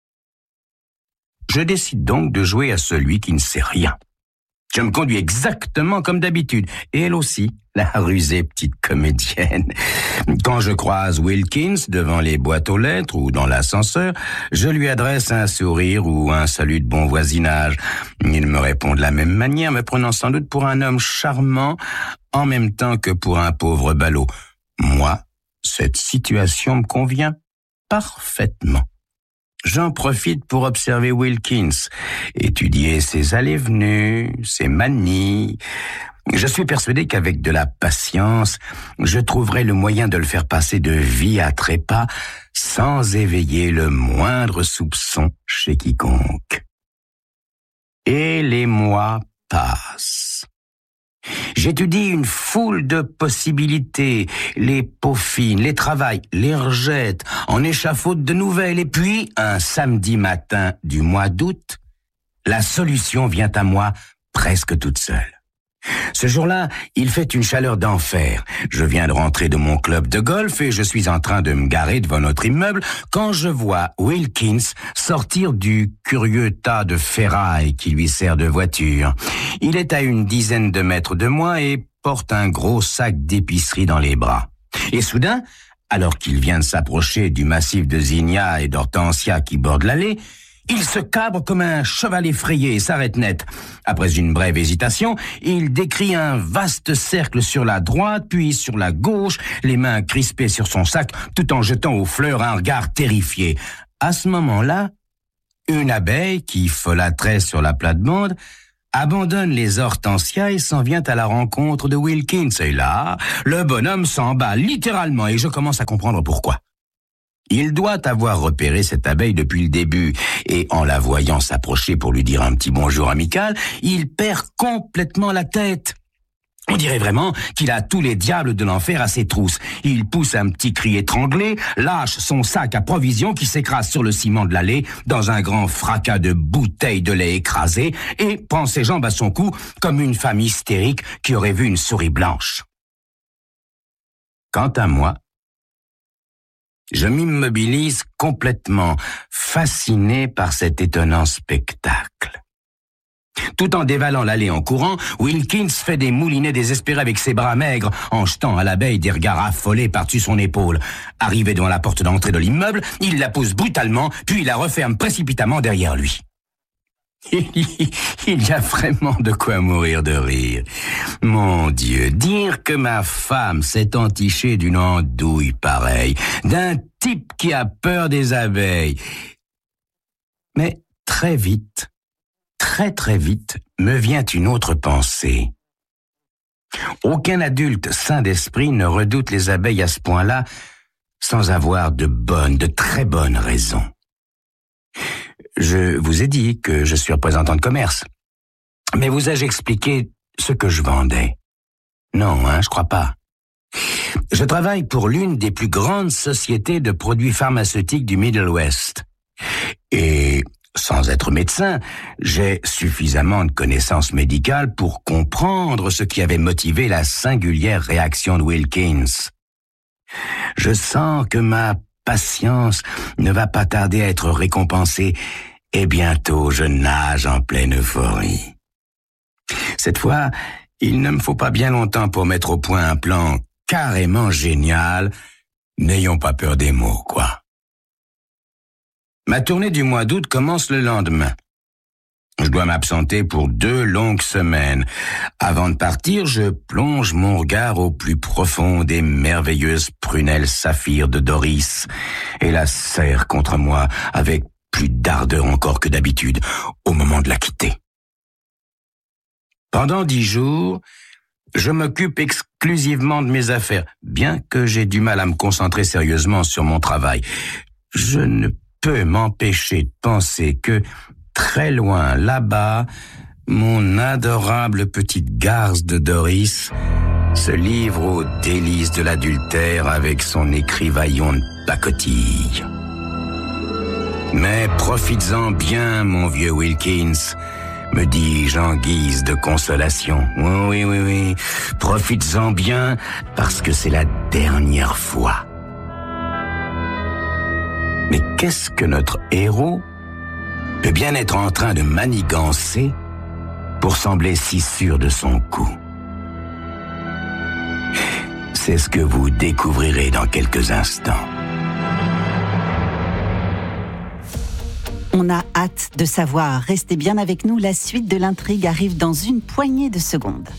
Je décide donc de jouer à celui qui ne sait rien. Je me conduis exactement comme d'habitude, et elle aussi, la rusée petite comédienne. Quand je croise Wilkins devant les boîtes aux lettres ou dans l'ascenseur, je lui adresse un sourire ou un salut de bon voisinage. Il me répond de la même manière, me prenant sans doute pour un homme charmant, en même temps que pour un pauvre ballot. Moi, cette situation me convient parfaitement. J'en profite pour observer Wilkins, étudier ses allées-venues, ses manies. Je suis persuadé qu'avec de la patience, je trouverai le moyen de le faire passer de vie à trépas sans éveiller le moindre soupçon chez quiconque. Et les mois passent. J'étudie une foule de possibilités, les peaufine, les travaille, les rejette, en échafaude de nouvelles, et puis, un samedi matin du mois d'août, la solution vient à moi presque toute seule. Ce jour-là, il fait une chaleur d'enfer. Je viens de rentrer de mon club de golf et je suis en train de me garer devant notre immeuble quand je vois Wilkins sortir du curieux tas de ferraille qui lui sert de voiture. Il est à une dizaine de mètres de moi et porte un gros sac d'épicerie dans les bras. Et soudain, alors qu'il vient de s'approcher du massif de zinnia et d'hortensia qui borde l'allée, il se cabre comme un cheval effrayé et s'arrête net. Après une brève hésitation, il décrit un vaste cercle sur la droite, puis sur la gauche, les mains crispées sur son sac, tout en jetant aux fleurs un regard terrifié. À ce moment-là, une abeille qui folâtrait sur la plate-bande abandonne les hortensias et s'en vient à la rencontre de Wilkins. Et là, le bonhomme s'emballe littéralement et je commence à comprendre pourquoi. Il doit avoir repéré cette abeille depuis le début, et en la voyant s'approcher pour lui dire un petit bonjour amical, il perd complètement la tête. On dirait vraiment qu'il a tous les diables de l'enfer à ses trousses. Il pousse un petit cri étranglé, lâche son sac à provisions qui s'écrase sur le ciment de l'allée dans un grand fracas de bouteilles de lait écrasées et prend ses jambes à son cou comme une femme hystérique qui aurait vu une souris blanche. Quant à moi, je m'immobilise complètement, fasciné par cet étonnant spectacle. Tout en dévalant l'allée en courant, Wilkins fait des moulinets désespérés avec ses bras maigres, en jetant à l'abeille des regards affolés par-dessus son épaule. Arrivé devant la porte d'entrée de l'immeuble, il la pousse brutalement, puis la referme précipitamment derrière lui. Il y a vraiment de quoi mourir de rire. Mon Dieu, dire que ma femme s'est entichée d'une andouille pareille, d'un type qui a peur des abeilles. Mais très vite, très très vite, me vient une autre pensée. Aucun adulte sain d'esprit ne redoute les abeilles à ce point-là sans avoir de bonnes, de très bonnes raisons. Je vous ai dit que je suis représentant de commerce. Mais vous ai-je expliqué ce que je vendais? Non, hein, je crois pas. Je travaille pour l'une des plus grandes sociétés de produits pharmaceutiques du Middle West. Et, sans être médecin, j'ai suffisamment de connaissances médicales pour comprendre ce qui avait motivé la singulière réaction de Wilkins. Je sens que ma patience ne va pas tarder à être récompensée et bientôt je nage en pleine euphorie. Cette fois, il ne me faut pas bien longtemps pour mettre au point un plan carrément génial. N'ayons pas peur des mots, quoi. Ma tournée du mois d'août commence le lendemain. Je dois m'absenter pour deux longues semaines. Avant de partir, je plonge mon regard au plus profond des merveilleuses prunelles saphirs de Doris et la serre contre moi avec plus d'ardeur encore que d'habitude au moment de la quitter. Pendant dix jours, je m'occupe exclusivement de mes affaires, bien que j'ai du mal à me concentrer sérieusement sur mon travail. Je ne peux m'empêcher de penser que, très loin là-bas, mon adorable petite garce de Doris se livre aux délices de l'adultère avec son écrivaillon de pacotille. Mais profites-en bien, mon vieux Wilkins, me dis-je en guise de consolation. Oui, oui, oui, oui, profites-en bien parce que c'est la dernière fois. Mais qu'est-ce que notre héros peut bien être en train de manigancer pour sembler si sûr de son coup? C'est ce que vous découvrirez dans quelques instants. On a hâte de savoir. Restez bien avec nous, la suite de l'intrigue arrive dans une poignée de secondes.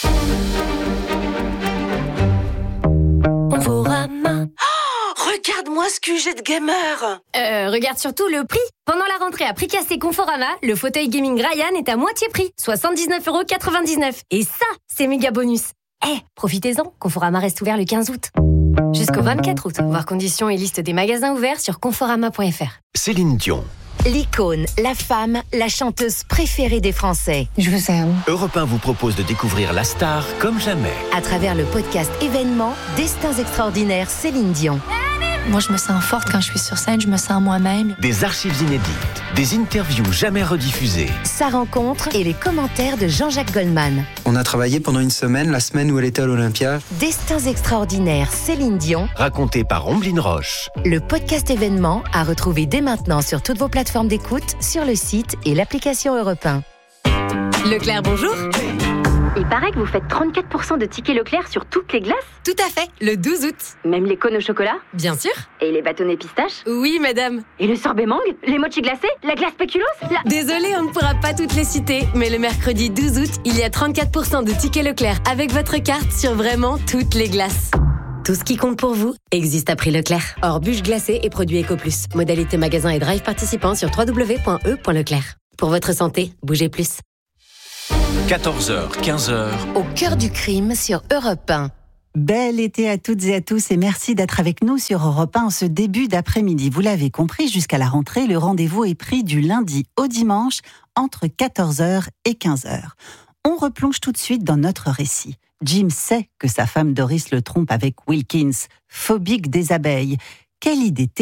Conforama. Oh, regarde-moi ce Q G de gamer. Euh, regarde surtout le prix. Pendant la rentrée à prix cassé Conforama, le fauteuil gaming Ryan est à moitié prix, soixante-dix-neuf euros quatre-vingt-dix-neuf. Et ça, c'est méga bonus. Eh, hey, profitez-en, Conforama reste ouvert le quinze août. Jusqu'au vingt-quatre août. Voir conditions et liste des magasins ouverts sur conforama point f r. Céline Dion. L'icône, la femme, la chanteuse préférée des Français. Je vous aime. Europe un vous propose de découvrir la star comme jamais. À travers le podcast événement Destins extraordinaires Céline Dion. Moi, je me sens forte quand je suis sur scène, je me sens moi-même. Des archives inédites, des interviews jamais rediffusées. Sa rencontre et les commentaires de Jean-Jacques Goldman. On a travaillé pendant une semaine, la semaine où elle était à l'Olympia. Destins extraordinaires Céline Dion. Raconté par Omblin Roche. Le podcast événement à retrouver dès maintenant sur toutes vos plateformes d'écoute, sur le site et l'application Europe un. Leclerc, bonjour. Il paraît que vous faites trente-quatre pour cent de tickets Leclerc sur toutes les glaces. Tout à fait, le douze août. Même les cônes au chocolat? Bien sûr. Et les bâtonnets pistaches? Oui, madame. Et le sorbet mangue? Les mochis glacés? La glace spéculoos? la... Désolée, on ne pourra pas toutes les citer, mais le mercredi douze août, il y a trente-quatre pour cent de tickets Leclerc avec votre carte sur vraiment toutes les glaces. Tout ce qui compte pour vous existe à prix Leclerc. Hors bûche glacée et produits Ecoplus. Modalité magasin et drive participants sur w w w point e point leclerc. Pour votre santé, bougez plus. quatorze heures, quinze heures. Au cœur du crime sur Europe un. Bel été à toutes et à tous et merci d'être avec nous sur Europe un en ce début d'après-midi. Vous l'avez compris, jusqu'à la rentrée, le rendez-vous est pris du lundi au dimanche entre quatorze heures et quinze heures. On replonge tout de suite dans notre récit. Jim sait que sa femme Doris le trompe avec Wilkins, phobique des abeilles. Quelle idée